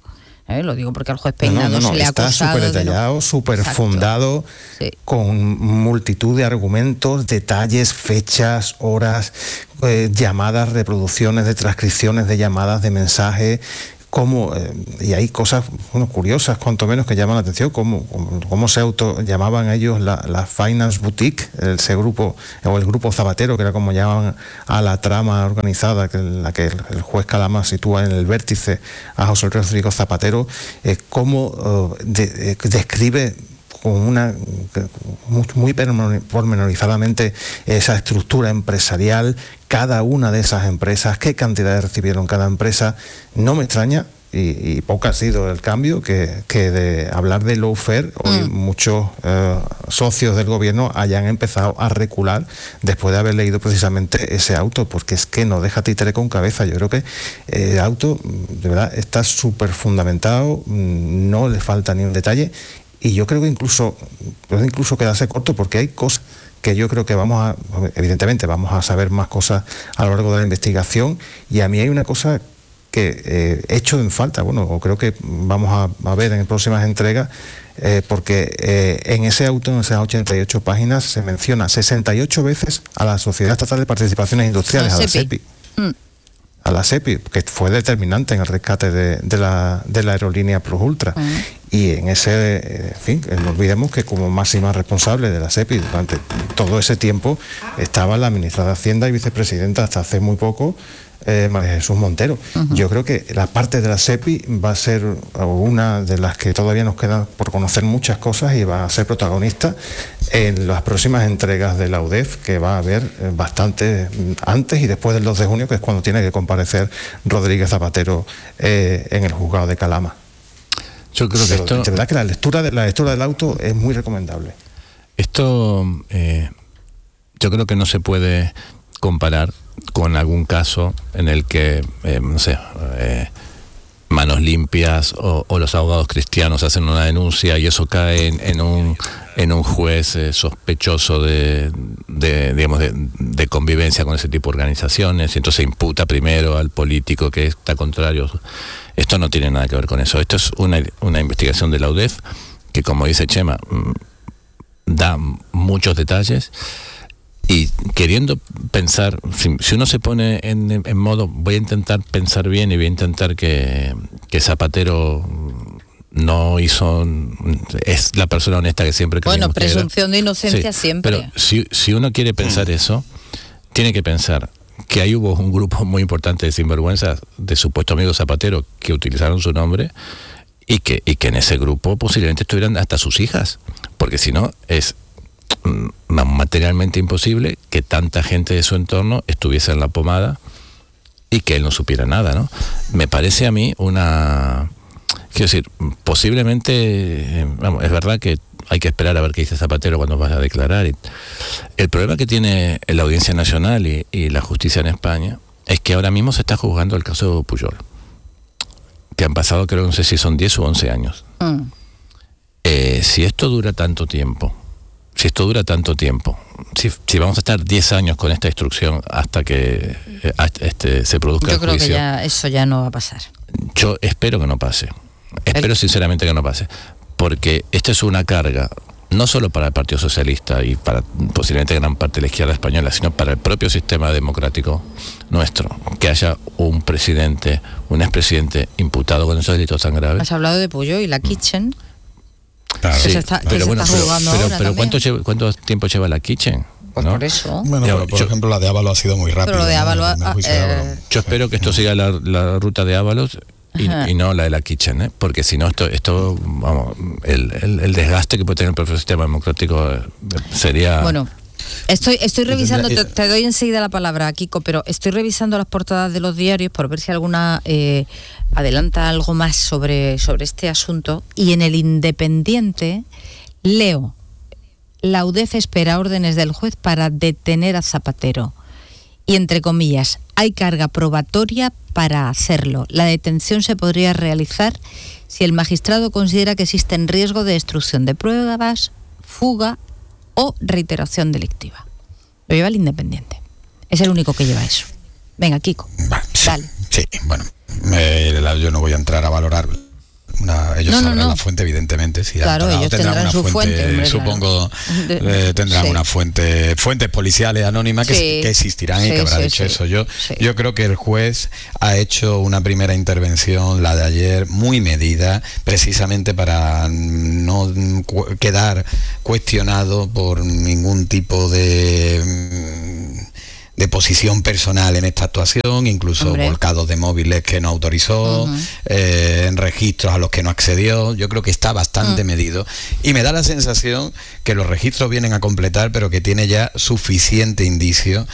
¿Eh? Lo digo porque al juez Peinado no, no, no, se le ha está acusado súper detallado, súper fundado, sí. con multitud de argumentos, detalles, fechas, horas, eh, llamadas, reproducciones de transcripciones de llamadas, de mensajes. Cómo, eh, y hay cosas bueno, curiosas, cuanto menos, que llaman la atención, cómo, cómo, cómo se auto llamaban ellos la, la Finance Boutique, ese grupo, o el grupo Zapatero, que era como llamaban a la trama organizada, que la que el, el juez Calama sitúa en el vértice a José Rodrigo Zapatero, eh, cómo eh, de, de, describe con una muy, muy pormenorizadamente esa estructura empresarial, cada una de esas empresas, qué cantidades recibieron cada empresa. No me extraña, y, y poco ha sido el cambio, que, que de hablar de lawfare, hoy mm. muchos eh, socios del gobierno hayan empezado a recular después de haber leído precisamente ese auto, porque es que no deja títere con cabeza. Yo creo que el auto, de verdad, está súper fundamentado, no le falta ni un detalle. Y yo creo que incluso puede incluso quedarse corto, porque hay cosas que yo creo que vamos a, evidentemente vamos a saber más cosas a lo largo de la investigación, y a mí hay una cosa que eh, he hecho en falta, bueno, o creo que vamos a, a ver en próximas entregas, eh, porque eh, en ese auto, en esas ochenta y ocho páginas, se menciona sesenta y ocho veces a la Sociedad Estatal de Participaciones Industriales, a la SEPI. Mm. a la SEPI, que fue determinante en el rescate de, de, la, de la aerolínea Plus Ultra. Uh-huh. Y en ese, en fin, no olvidemos que como máxima responsable de la SEPI durante todo ese tiempo estaba la ministra de Hacienda y vicepresidenta hasta hace muy poco, eh, María Jesús Montero. Uh-huh. Yo creo que la parte de la SEPI va a ser una de las que todavía nos queda por conocer muchas cosas, y va a ser protagonista en las próximas entregas de la U D E F, que va a haber bastante antes y después del dos de junio, que es cuando tiene que comparecer Rodríguez Zapatero eh, en el juzgado de Calama. Yo creo que Pero, esto... de verdad que la lectura, de, la lectura del auto es muy recomendable. Esto eh, yo creo que no se puede comparar con algún caso en el que, eh, no sé, eh, Manos Limpias o, o los abogados cristianos hacen una denuncia y eso cae en, en un en un juez eh, sospechoso de, de digamos de, de convivencia con ese tipo de organizaciones, y entonces imputa primero al político que está contrario. Esto no tiene nada que ver con eso. Esto es una, una investigación de la U D E F que, como dice Chema, da muchos detalles. Y queriendo pensar, si, si uno se pone en, en modo, voy a intentar pensar bien y voy a intentar que, que Zapatero no hizo, es la persona honesta que siempre creímos. Bueno, presunción que de inocencia sí, siempre. Pero si, si uno quiere pensar eso, tiene que pensar que ahí hubo un grupo muy importante de sinvergüenzas, de supuesto amigos Zapatero, que utilizaron su nombre, y que, y que en ese grupo posiblemente estuvieran hasta sus hijas, porque si no es materialmente imposible que tanta gente de su entorno estuviese en la pomada y que él no supiera nada, ¿no? Me parece a mí una... Quiero decir, posiblemente, eh, vamos, es verdad que hay que esperar a ver qué dice Zapatero cuando vaya a declarar. El problema que tiene la Audiencia Nacional y, y la justicia en España es que ahora mismo se está juzgando el caso de Pujol, que han pasado, creo, no sé si son diez u once años. Mm. Eh, si esto dura tanto tiempo, Si esto dura tanto tiempo, si, si vamos a estar diez años con esta instrucción hasta que eh, este, se produzca el juicio... Yo creo que ya, eso ya no va a pasar. Yo espero que no pase. Espero el... sinceramente que no pase. Porque esta es una carga, no solo para el Partido Socialista y para posiblemente gran parte de la izquierda española, sino para el propio sistema democrático nuestro, que haya un presidente, un expresidente imputado con esos delitos tan graves. Has hablado de Pujol y la Kitchen... Claro, sí, se está, pero se bueno, está pero, pero, pero ¿cuánto, lleva, ¿cuánto tiempo lleva la Kitchen? Pues ¿no? por eso. Bueno, yo, pero, por yo, ejemplo, la de Ábalos ha sido muy rápida. Pero lo de Ábalos... ¿no? Eh, yo espero que esto siga la, la ruta de Ábalos y, y no la de la Kitchen, ¿eh? Porque si no, esto, esto vamos, el, el, el desgaste que puede tener el propio sistema democrático sería... Bueno, estoy, estoy revisando, te, te doy enseguida la palabra, Kiko, pero estoy revisando las portadas de los diarios por ver si alguna eh, adelanta algo más sobre, sobre este asunto. Y en el Independiente leo: la U D E F espera órdenes del juez para detener a Zapatero. Y entre comillas, hay carga probatoria para hacerlo. La detención se podría realizar si el magistrado considera que existe en riesgo de destrucción de pruebas, fuga o reiteración delictiva. Lo lleva el Independiente. Es el único que lleva eso. Venga, Kiko. Va, sí, dale. Sí, bueno, eh, yo no voy a entrar a valorar una, ellos No, no, sabrán no. la fuente, evidentemente. Si Claro, Antonado ellos tendrán tendrán una su fuente, hombre, supongo, claro. eh, tendrán Sí. una fuente, fuentes policiales anónimas que, Sí. que existirán y Sí, que habrá sí, dicho sí. eso. Yo, Sí. yo creo que el juez ha hecho una primera intervención, la de ayer, muy medida, precisamente para no cu- quedar cuestionado por ningún tipo de de posición personal en esta actuación, incluso Hombre. volcados de móviles que no autorizó, Ujú. eh, en registros a los que no accedió. Yo creo que está bastante Mm. medido y me da la sensación que los registros vienen a completar, pero que tiene ya suficiente indicio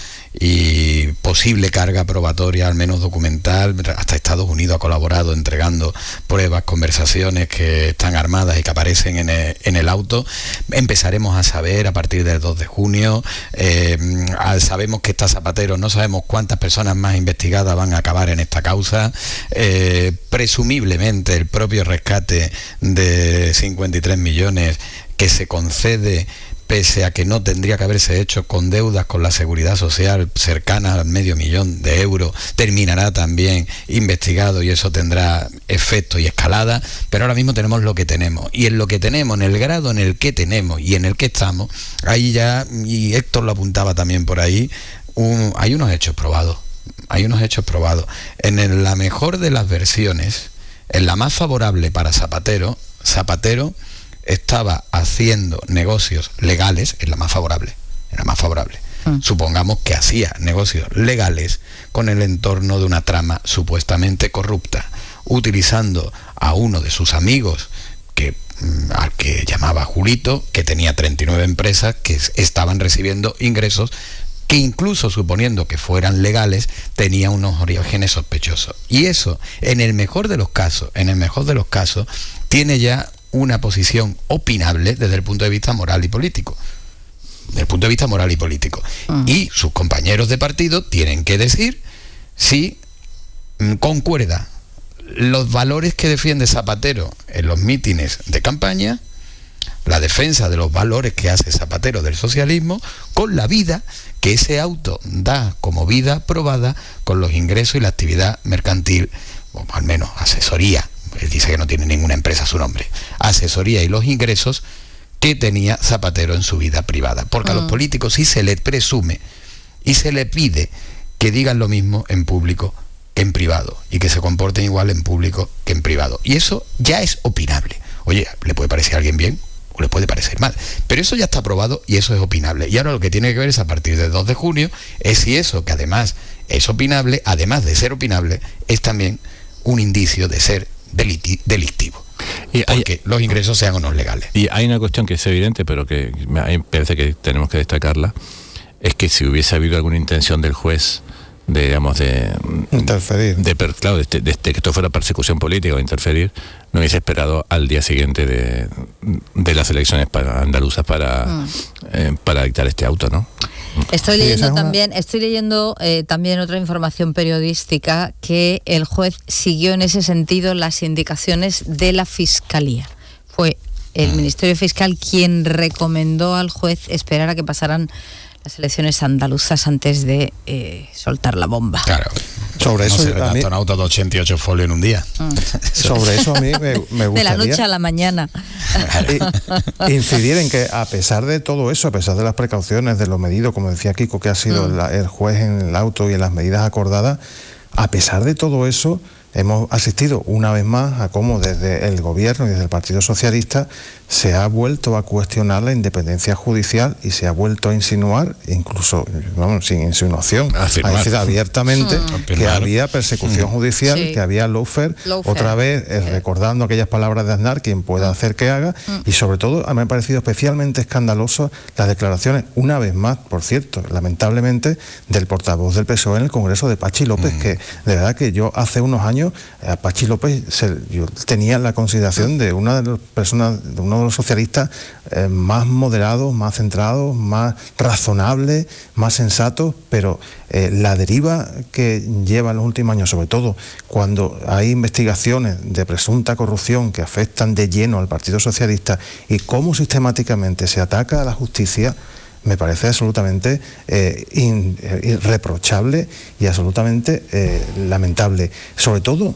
y posible carga probatoria, al menos documental. Hasta Estados Unidos ha colaborado entregando pruebas, conversaciones que están armadas y que aparecen en el, en el auto. Empezaremos a saber a partir del dos de junio, eh, sabemos que está Zapatero, no sabemos cuántas personas más investigadas van a acabar en esta causa. Eh, presumiblemente el propio rescate de cincuenta y tres millones que se concede, pese a que no tendría que haberse hecho, con deudas con la Seguridad Social cercanas al medio millón de euros, terminará también investigado y eso tendrá efecto y escalada, pero ahora mismo tenemos lo que tenemos, y en lo que tenemos, en el grado en el que tenemos y en el que estamos, ahí ya, y Héctor lo apuntaba también por ahí, un, hay unos hechos probados, hay unos hechos probados. En el- la mejor de las versiones, en la más favorable para Zapatero, Zapatero estaba haciendo negocios legales, en la más favorable, en la más favorable. Mm. Supongamos que hacía negocios legales con el entorno de una trama supuestamente corrupta, utilizando a uno de sus amigos, que mm, al que llamaba Julito, que tenía treinta y nueve empresas que s- estaban recibiendo ingresos que, incluso suponiendo que fueran legales, tenía unos orígenes sospechosos. Y eso, en el mejor de los casos, en el mejor de los casos, tiene ya una posición opinable desde el punto de vista moral y político. Desde el punto de vista moral y político. Uh-huh. Y sus compañeros de partido tienen que decir si mm, concuerda los valores que defiende Zapatero en los mítines de campaña, la defensa de los valores que hace Zapatero del socialismo, con la vida que ese auto da como vida probada, con los ingresos y la actividad mercantil, o al menos asesoría. Él dice que no tiene ninguna empresa a su nombre. Asesoría y los ingresos que tenía Zapatero en su vida privada. Porque mm. a los políticos sí se les presume y se les pide que digan lo mismo en público que en privado, y que se comporten igual en público que en privado. Y eso ya es opinable. Oye, ¿le puede parecer a alguien bien? O le puede parecer mal. Pero eso ya está aprobado y eso es opinable. Y ahora lo que tiene que ver es, a partir del dos de junio, es si eso, que además es opinable, además de ser opinable, es también un indicio de ser deliti- delictivo. Y hay, porque los ingresos sean o no legales. Y hay una cuestión que es evidente, pero que me parece que tenemos que destacarla, es que si hubiese habido alguna intención del juez de, digamos, de interferir, de, de, claro, de, de, de que esto fuera persecución política o interferir, no hubiese esperado al día siguiente de, de las elecciones para andaluzas para, mm. eh, para dictar este auto, ¿no? Estoy leyendo también, estoy leyendo eh, también otra información periodística, que el juez siguió en ese sentido las indicaciones de la Fiscalía. Fue el Ministerio Fiscal quien recomendó al juez esperar a que pasaran las elecciones andaluzas antes de eh, soltar la bomba. Claro. Sobre no eso, se redacta un auto de ochenta y ocho folios en un día. Mm. Sobre eso a mí me, me gustaría... De la noche a la mañana. Incidir en que, a pesar de todo eso, a pesar de las precauciones, de lo medido, como decía Kiko, que ha sido mm. la, el juez en el auto y en las medidas acordadas, a pesar de todo eso, hemos asistido una vez más a cómo desde el gobierno y desde el Partido Socialista se ha vuelto a cuestionar la independencia judicial y se ha vuelto a insinuar, incluso, vamos, sin insinuación, a decir abiertamente mm. que había persecución mm. judicial, sí. que había lawfare, otra vez eh, sí. recordando aquellas palabras de Aznar, quien pueda mm. hacer que haga, mm. y sobre todo a mí me ha parecido especialmente escandaloso las declaraciones, una vez más, por cierto, lamentablemente, del portavoz del P S O E en el Congreso, de Pachi López, mm. que de verdad que yo hace unos años a Pachi López se, yo tenía la consideración de una de las personas, de uno de los socialistas eh, más moderados, más centrados, más razonables, más sensatos, pero eh, la deriva que lleva en los últimos años, sobre todo cuando hay investigaciones de presunta corrupción que afectan de lleno al Partido Socialista, y cómo sistemáticamente se ataca a la justicia, me parece absolutamente eh, in, eh, irreprochable y absolutamente eh, lamentable. Sobre todo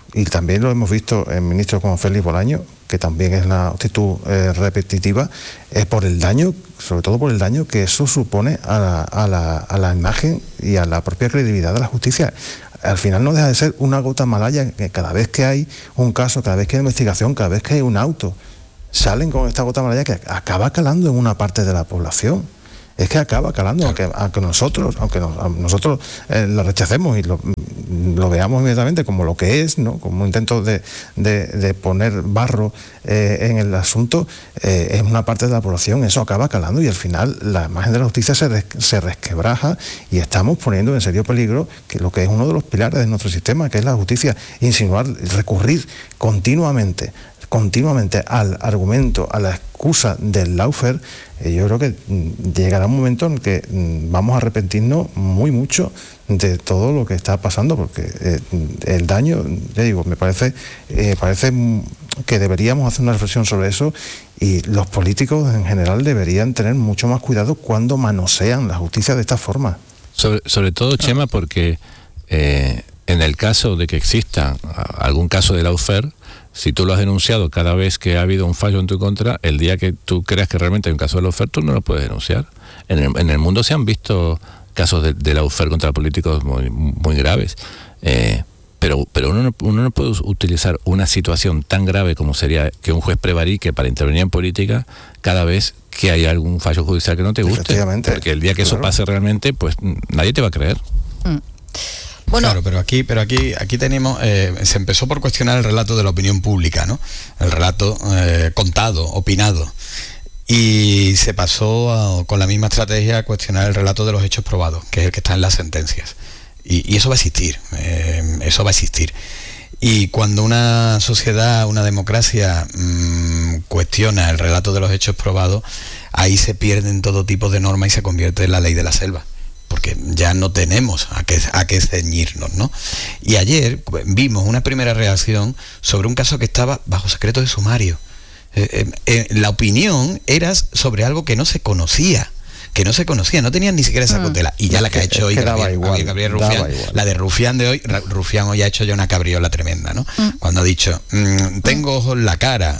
y también lo hemos visto en ministros como Félix Bolaño, que también es una actitud eh, repetitiva, es por el daño, sobre todo por el daño que eso supone a la, a, la, a la imagen y a la propia credibilidad de la justicia. Al final no deja de ser una gota malaya, que cada vez que hay un caso, cada vez que hay investigación, cada vez que hay un auto, salen con esta gota malaya que acaba calando en una parte de la población. Es que acaba calando, aunque, aunque nosotros, aunque nos, nosotros eh, lo rechacemos y lo, lo veamos inmediatamente como lo que es, ¿no? Como un intento de, de, de poner barro eh, en el asunto, eh, es una parte de la población, eso acaba calando y al final la imagen de la justicia se, res, se resquebraja y estamos poniendo en serio peligro que lo que es uno de los pilares de nuestro sistema, que es la justicia. Insinuar, recurrir continuamente continuamente al argumento, a la excusa del lawfare, eh, yo creo que mm, llegará un momento en el que mm, vamos a arrepentirnos muy mucho de todo lo que está pasando, porque eh, el daño, ya digo, me parece, eh, parece que deberíamos hacer una reflexión sobre eso y los políticos en general deberían tener mucho más cuidado cuando manosean la justicia de esta forma. Sobre, sobre todo, Chema, porque eh, en el caso de que exista algún caso de lawfare, si tú lo has denunciado cada vez que ha habido un fallo en tu contra, el día que tú creas que realmente hay un caso de lawfare, tú no lo puedes denunciar. En el, en el mundo se han visto casos de, de lawfare contra políticos muy, muy graves, eh, pero, pero uno, no, uno no puede utilizar una situación tan grave como sería que un juez prevarique para intervenir en política cada vez que hay algún fallo judicial que no te guste, porque el día que claro. eso pase realmente, pues nadie te va a creer. Mm. Bueno. Claro, pero aquí, pero aquí, aquí tenemos, eh, se empezó por cuestionar el relato de la opinión pública, ¿no? El relato eh, contado, opinado. Y se pasó a, con la misma estrategia a cuestionar el relato de los hechos probados, que es el que está en las sentencias. Y, y eso va a existir, eh, eso va a existir. Y cuando una sociedad, una democracia mmm, cuestiona el relato de los hechos probados, ahí se pierden todo tipo de normas y se convierte en la ley de la selva. Porque ya no tenemos a qué, a qué ceñirnos, ¿no? Y ayer vimos una primera reacción sobre un caso que estaba bajo secreto de sumario. Eh, eh, eh, la opinión era sobre algo que no se conocía, que no se conocía, no tenían ni siquiera esa tutela. Y ya la que ha hecho hoy Gabriel, Gabriel, Gabriel Rufián, la de Rufián de hoy, Rufián hoy ha hecho ya una cabriola tremenda, ¿no? Mm. Cuando ha dicho, mmm, tengo ojos en la cara,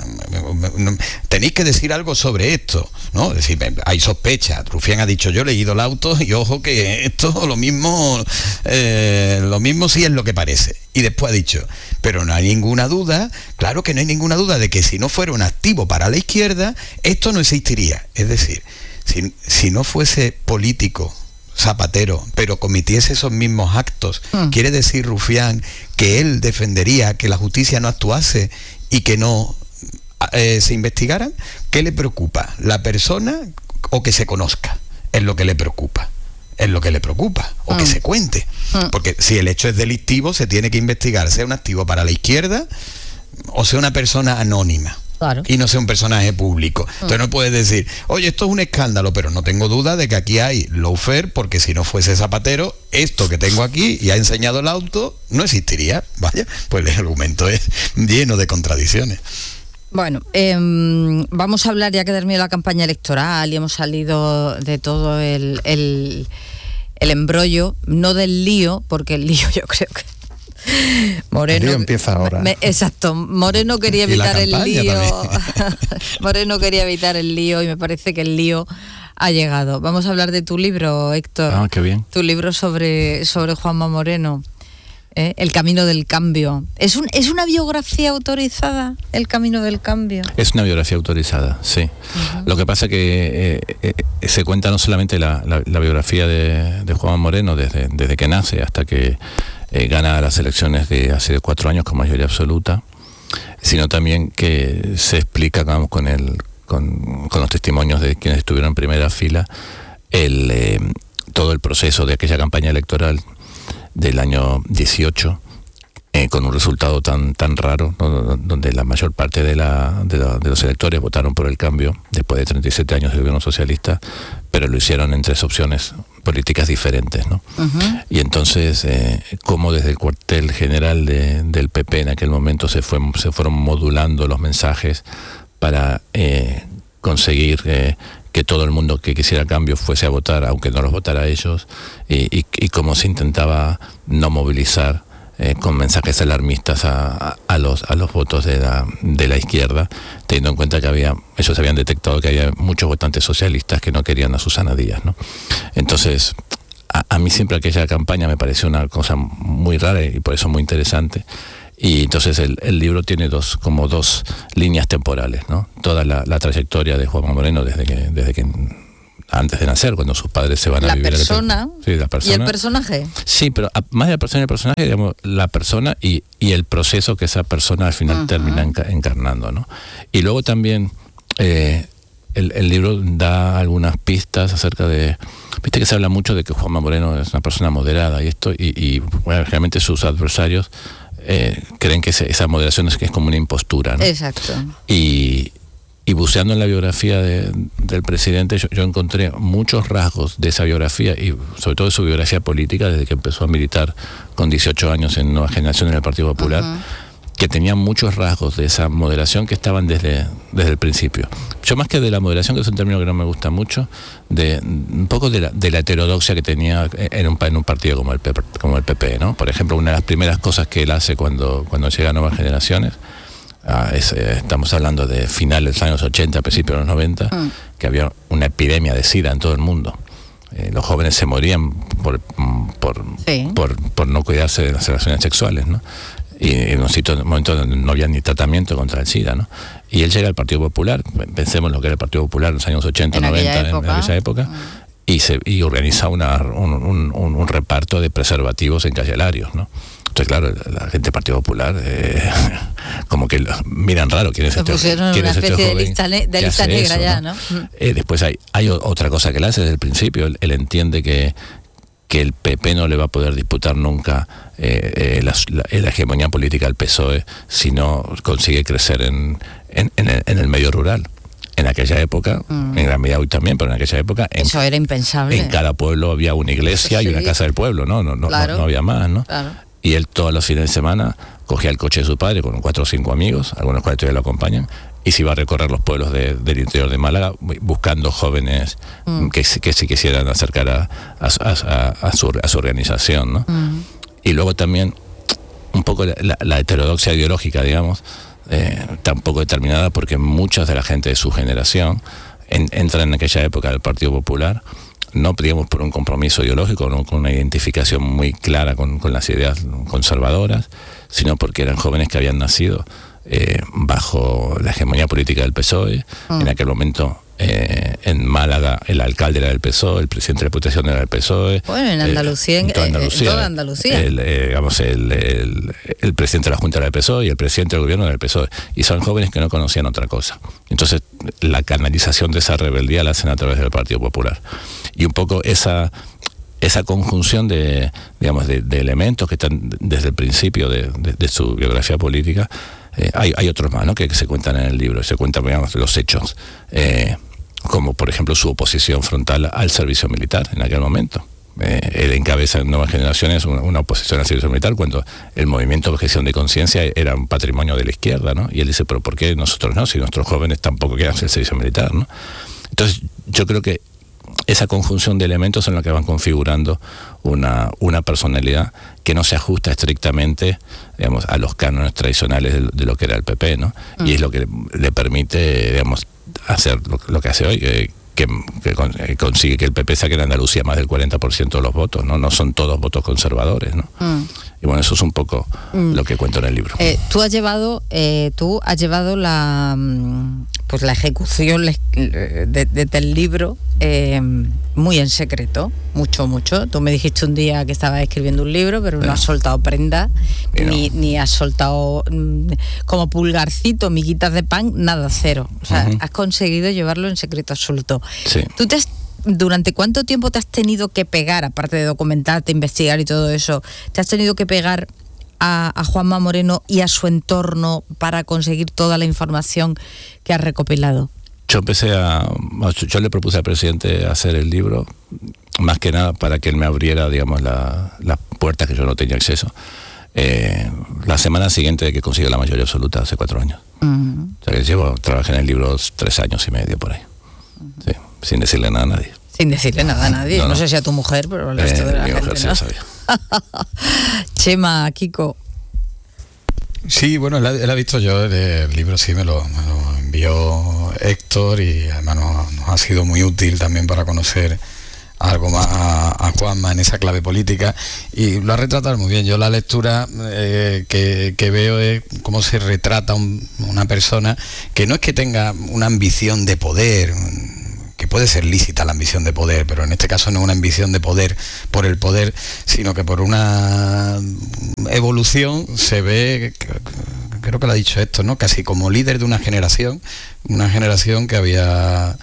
tenéis que decir algo sobre esto, ¿no? Es decir, hay sospecha. Rufián ha dicho, yo he leído el auto y ojo que esto lo mismo, eh, lo mismo sí es lo que parece. Y después ha dicho, pero no hay ninguna duda, claro que no hay ninguna duda de que si no fuera un activo para la izquierda, esto no existiría. Es decir, Si, si no fuese político, Zapatero, pero cometiese esos mismos actos, mm. quiere decir Rufián que él defendería que la justicia no actuase y que no eh, se investigaran. ¿Qué le preocupa? ¿La persona o que se conozca? Es lo que le preocupa. Es lo que le preocupa, o mm. que se cuente. Mm. Porque si el hecho es delictivo, se tiene que investigar, sea un activo para la izquierda o sea una persona anónima. Claro. Y no sea un personaje público. Entonces no puedes decir, oye, esto es un escándalo, pero no tengo duda de que aquí hay lawfare, porque si no fuese Zapatero, esto que tengo aquí y ha enseñado el auto, no existiría. Vaya, pues el argumento es lleno de contradicciones. Bueno, eh, vamos a hablar, ya que terminó la campaña electoral y hemos salido de todo el, el, el embrollo, no del lío, porque el lío yo creo que Moreno, el lío empieza ahora. Me, exacto, Moreno quería evitar el lío. Moreno quería evitar el lío y me parece que el lío ha llegado. Vamos a hablar de tu libro, Héctor. Ah, qué bien. Tu libro sobre, sobre Juanma Moreno, ¿eh? El camino del cambio. ¿Es, un, ¿Es una biografía autorizada, El camino del cambio? Es una biografía autorizada, sí. Uh-huh. Lo que pasa es que eh, eh, se cuenta no solamente la, la, la biografía de, de Juanma Moreno desde, desde que nace hasta que Eh, gana las elecciones de hace cuatro años con mayoría absoluta, sino también que se explica, vamos, con el con, con los testimonios de quienes estuvieron en primera fila, el eh, todo el proceso de aquella campaña electoral del año dieciocho, eh, con un resultado tan tan raro, ¿no? Donde la mayor parte de, la, de, la, de los electores votaron por el cambio después de treinta y siete años de gobierno socialista, pero lo hicieron en tres opciones políticas diferentes, ¿no? Uh-huh. Y entonces, eh, como desde el cuartel general de, del P P en aquel momento se, fue, se fueron modulando los mensajes para eh, conseguir eh, que todo el mundo que quisiera cambio fuese a votar, aunque no los votara ellos, y, y, y cómo se intentaba no movilizar eh, con mensajes alarmistas a, a, a, los, a los votos de la, de la izquierda, teniendo en cuenta que había, ellos habían detectado que había muchos votantes socialistas que no querían a Susana Díaz, ¿no? Entonces, a, a mí siempre aquella campaña me pareció una cosa muy rara y por eso muy interesante. Y entonces el, el libro tiene dos, como dos líneas temporales, ¿no? Toda la, la trayectoria de Juanma Moreno desde que, desde que antes de nacer, cuando sus padres se van a la vivir. Persona, sí, la persona. ¿Y el personaje? Sí, pero a, más de la persona y el personaje, digamos, la persona y, y el proceso que esa persona al final uh-huh. termina enca, encarnando, ¿no? Y luego también eh, el, el libro da algunas pistas acerca de... Viste que se habla mucho de que Juanma Moreno es una persona moderada y esto, y, y bueno, realmente sus adversarios eh, creen que ese, esa moderación es, que es como una impostura, ¿no? Exacto. Y... Y buceando en la biografía de, del presidente, yo, yo encontré muchos rasgos de esa biografía y sobre todo de su biografía política desde que empezó a militar con dieciocho años en Nueva Generación en el Partido Popular, uh-huh. que tenían muchos rasgos de esa moderación que estaban desde, desde el principio. Yo más que de la moderación, que es un término que no me gusta mucho, de un poco de la, de la heterodoxia que tenía en un, en un partido como el, P P, como el P P, ¿no? Por ejemplo, una de las primeras cosas que él hace cuando, cuando llega a Nuevas Generaciones, Ah, es, eh, estamos hablando de finales de los años ochenta, principios de los noventa, mm. que había una epidemia de SIDA en todo el mundo. Eh, los jóvenes se morían por, por, sí. por, por no cuidarse de las relaciones sexuales, ¿no? Y en un sitio, en un momento donde no había ni tratamiento contra el SIDA, ¿no? Y él llega al Partido Popular, pensemos lo que era el Partido Popular en los años ochenta, noventa, en, en aquella época, mm. y, se, y organiza una, un, un, un, un reparto de preservativos en Calle Larios, ¿no? Entonces, claro, la gente del Partido Popular eh, como que miran raro quién es este joven. Una especie este de lista, ne- de lista negra eso, ya, ¿no? ¿no? Eh, después hay, hay otra cosa que él hace desde el principio. Él, él entiende que, que el P P no le va a poder disputar nunca eh, eh, la, la, la hegemonía política al P S O E si no consigue crecer en, en, en, el, en el medio rural. En aquella época, mm. en gran medida hoy también, pero en aquella época... En, Eso era impensable. En cada pueblo había una iglesia sí. y una casa del pueblo, ¿no? No, no, claro. no, no había más, ¿no? Claro. Y él todos los fines de semana cogía el coche de su padre con cuatro o cinco amigos, algunos cuales todavía lo acompañan, y se iba a recorrer los pueblos de, del interior de Málaga buscando jóvenes mm. que, que se quisieran acercar a, a, a, a, su, a su organización, ¿no? Mm. Y luego también un poco la, la, la heterodoxia ideológica, digamos, eh, está un poco determinada porque muchas de la gente de su generación en, entran en aquella época del Partido Popular no digamos por un compromiso ideológico, no con una identificación muy clara con, con las ideas conservadoras, sino porque eran jóvenes que habían nacido eh, bajo la hegemonía política del P S O E. Mm. En aquel momento eh, en Málaga el alcalde era del P S O E, el presidente de la Diputación era del P S O E. Bueno, en Andalucía, eh, en, toda Andalucía, en toda Andalucía. El, eh, digamos, el, el, el presidente de la Junta era del P S O E y el presidente del gobierno era del P S O E. Y son jóvenes que no conocían otra cosa. Entonces la canalización de esa rebeldía la hacen a través del Partido Popular. Y un poco esa esa conjunción de, digamos, de, de elementos que están desde el principio de, de, de su biografía política. Eh, hay, hay otros más, ¿no? que, que se cuentan en el libro, se cuentan, digamos, los hechos, eh, como por ejemplo su oposición frontal al servicio militar en aquel momento. Eh, él encabeza en Nuevas Generaciones una, una oposición al servicio militar cuando el movimiento de objeción de conciencia era un patrimonio de la izquierda, ¿no? Y él dice, pero ¿por qué nosotros no? Si nuestros jóvenes tampoco quieren hacer el servicio militar, ¿no? Entonces yo creo que esa conjunción de elementos son los que van configurando una, una personalidad que no se ajusta estrictamente, digamos, a los cánones tradicionales de, de lo que era el P P, ¿no? Mm. Y es lo que le, le permite, digamos, hacer lo, lo que hace hoy, eh, que, que consigue que el P P saque en Andalucía más del cuarenta por ciento de los votos, ¿no? No son todos votos conservadores, ¿no? Mm. Y bueno, eso es un poco mm. lo que cuento en el libro. Eh, tú has llevado, eh, tú has llevado la, pues la ejecución de, de, de, del libro eh, muy en secreto, mucho, mucho. Tú me dijiste un día que estabas escribiendo un libro, pero no, no has soltado prenda, no. ni, ni has soltado mm, como pulgarcito, miguitas de pan, nada, cero. O sea, uh-huh. has conseguido llevarlo en secreto absoluto. Sí. Tú te has ¿Durante cuánto tiempo te has tenido que pegar, aparte de documentarte, investigar y todo eso, te has tenido que pegar a, a Juanma Moreno y a su entorno para conseguir toda la información que has recopilado? Yo empecé a... Yo le propuse al presidente hacer el libro, más que nada para que él me abriera, digamos, la, la puerta que yo no tenía acceso. Eh, la semana siguiente de que consiga la mayoría absoluta, hace cuatro años. Uh-huh. O sea que llevo, trabajé en el libro tres años y medio por ahí. Uh-huh. Sí. Sin decirle nada a nadie. Sin decirle nada a nadie. No, No, no. sé si a tu mujer, pero al resto Eh, de la mi gente, mujer sí ¿no? lo sabía. Chema, Kiko. Sí, bueno, él ha, él ha visto yo el, el libro, sí, me lo, me lo envió Héctor y además nos, nos ha sido muy útil también para conocer algo más a, a Juanma en esa clave política y lo ha retratado muy bien. Yo la lectura eh, que, que veo es cómo se retrata un, una persona que no es que tenga una ambición de poder, que puede ser lícita la ambición de poder, pero en este caso no es una ambición de poder por el poder, sino que por una evolución se ve, creo que lo ha dicho esto, ¿no? Casi como líder de una generación, una generación que había,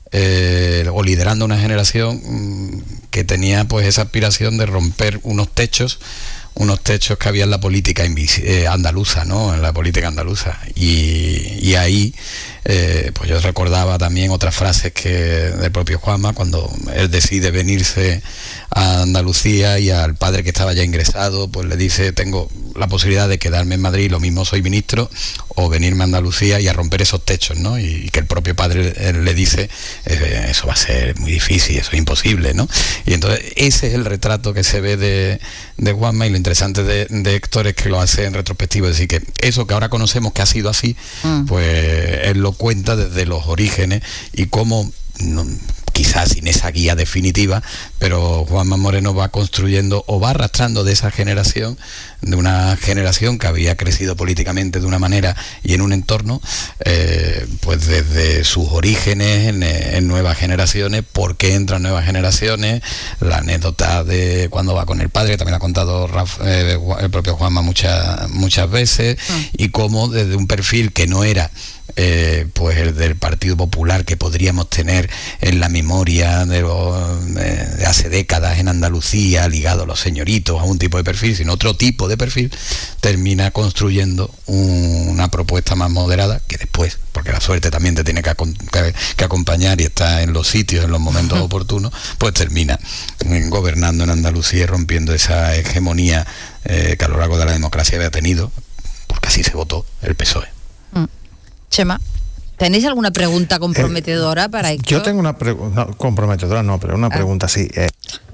eh, o liderando una generación mmm, que tenía pues esa aspiración de romper unos techos, unos techos que había en la política eh, andaluza, ¿no? En la política andaluza. Y, y ahí, eh, pues yo recordaba también otras frases que del propio Juanma, cuando él decide venirse a Andalucía y al padre que estaba ya ingresado, pues le dice, tengo la posibilidad de quedarme en Madrid, lo mismo soy ministro, o venirme a Andalucía y a romper esos techos, ¿no? Y, y que el propio padre él le dice, eh, eso va a ser muy difícil, eso es imposible, ¿no? Y entonces ese es el retrato que se ve de, de Juanma, y lo interesante de, de Héctor es que lo hace en retrospectiva, es decir, que eso que ahora conocemos que ha sido así, mm. pues él lo cuenta desde los orígenes y cómo, no, quizás sin esa guía definitiva, pero Juanma Moreno va construyendo o va arrastrando de esa generación, de una generación que había crecido políticamente de una manera y en un entorno, eh, pues desde sus orígenes en, en nuevas generaciones, por qué entran nuevas generaciones, la anécdota de cuando va con el padre, que también ha contado Rafa, eh, el propio Juanma muchas, muchas veces, mm. y cómo desde un perfil que no era Eh, pues el del Partido Popular que podríamos tener en la memoria de, los, eh, de hace décadas en Andalucía, ligado a los señoritos, a un tipo de perfil, sino otro tipo de perfil, termina construyendo un, una propuesta más moderada, que después, porque la suerte también te tiene que, que, que acompañar y está en los sitios, en los momentos oportunos, pues termina gobernando en Andalucía y rompiendo esa hegemonía eh, que a lo largo de la democracia había tenido, porque así se votó el P S O E. Mm. Chema, ¿tenéis alguna pregunta comprometedora eh, para Héctor? Yo tengo una pregunta, no, comprometedora no, pero una ah. pregunta sí. Eh.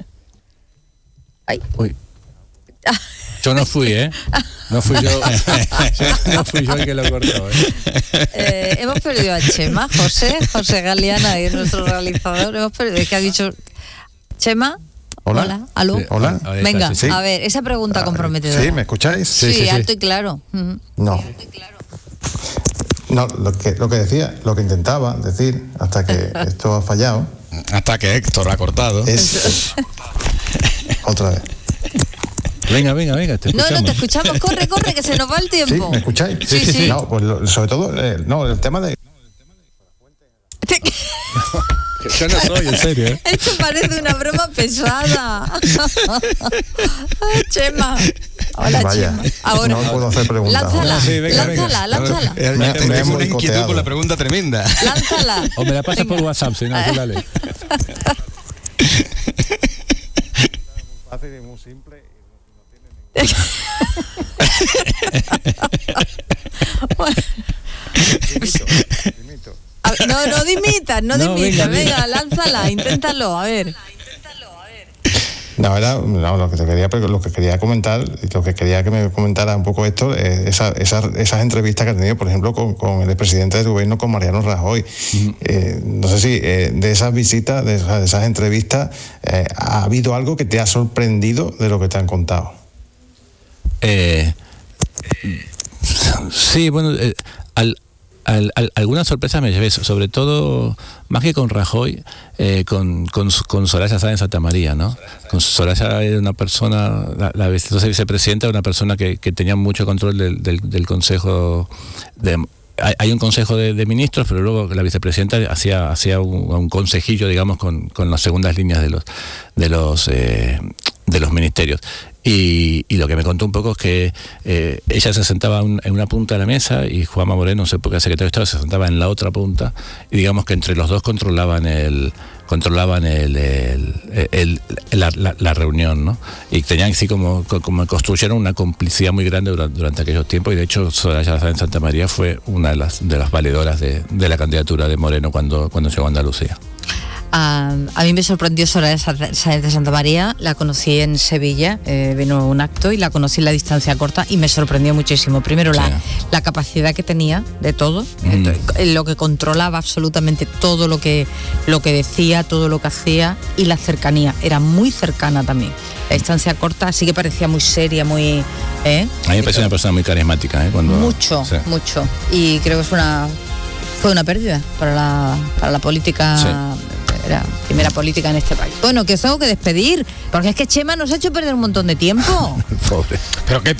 Ay. Uy. Yo no fui, ¿eh? No fui yo. No fui yo el que lo cortó, ¿eh? eh hemos perdido a Chema, José, José Galeana, y nuestro realizador. Hemos perdido, ¿qué ha dicho? Chema. Hola. Hola. ¿Aló? Sí, hola. Venga, sí. a ver, esa pregunta comprometedora. ¿Sí? ¿Me escucháis? Sí, sí, sí alto sí. y claro. Uh-huh. No. Alto y claro. No, lo que, lo que decía, lo que intentaba decir, hasta que esto ha fallado. Hasta que Héctor ha cortado. Es... Otra vez. Venga, venga, venga, te escuchamos. No, no, te escuchamos, corre, corre, que se nos va el tiempo. ¿Sí? ¿Me escucháis? Sí, sí. sí. No, pues lo, sobre todo, eh, no, el tema de... Yo no soy, en serio, ¿eh? Esto parece una broma pesada. Chema. Hola, Vaya, Chema. Ahora, no puedo hacer preguntas. Lánzala, sí, venga, lánzala, venga. lánzala. Me, me, me tengo una inquietud con la pregunta tremenda. Lánzala. O me la pasas por WhatsApp, si no, tú dale. Muy fácil y muy simple. Dimito, dimito. Ver, no, no dimitas, no, no dimitas. Venga, venga, lánzala, inténtalo, a ver. No, era no, lo que te quería, lo que quería comentar, lo que quería que me comentara un poco esto, eh, esa, esa, esas entrevistas que ha tenido, por ejemplo, con, con el presidente del gobierno, con Mariano Rajoy. Uh-huh. Eh, no sé si eh, de esas visitas, de, de esas entrevistas, eh, ¿ha habido algo que te ha sorprendido de lo que te han contado? Eh, sí, bueno, eh, al Al, al, algunas sorpresas me llevé, sobre todo, más que con Rajoy, eh, con, con, con Soraya Sáenz Santa María, ¿no? Con Soraya era una persona, la, la vicepresidenta, una persona que, que tenía mucho control del, del, del Consejo de... Hay, hay un Consejo de, de Ministros, pero luego la vicepresidenta hacía, hacía un, un consejillo, digamos, con, con las segundas líneas de los, de los, eh, de los ministerios. Y, y lo que me contó un poco es que eh, ella se sentaba un, en una punta de la mesa y Juanma Moreno, no sé por qué secretario de Estado, se sentaba en la otra punta, y digamos que entre los dos controlaban el controlaban el, el, el, el la, la, la reunión, ¿no? Y tenían así como, como construyeron una complicidad muy grande durante, durante aquellos tiempos, y de hecho Soraya Sáenz Santa María fue una de las de las valedoras de, de la candidatura de Moreno cuando, cuando llegó a Andalucía. A, a mí me sorprendió Soraya Sáenz de Santa María, la conocí en Sevilla, eh, vino a un acto y la conocí en la distancia corta y me sorprendió muchísimo. Primero, sí. la, la capacidad que tenía de todo, mm. eh, lo que controlaba absolutamente todo lo que, lo que decía, todo lo que hacía, y la cercanía, era muy cercana también. La distancia corta sí que parecía muy seria, muy... ¿eh? A mí me parece una persona muy carismática. ¿eh? Cuando, mucho, sí. mucho. Y creo que fue una, fue una pérdida para la, para la política... Sí. Era primera política en este país. Bueno, que os tengo que despedir, porque es que Chema nos ha hecho perder un montón de tiempo. Pobre. ¿Pero qué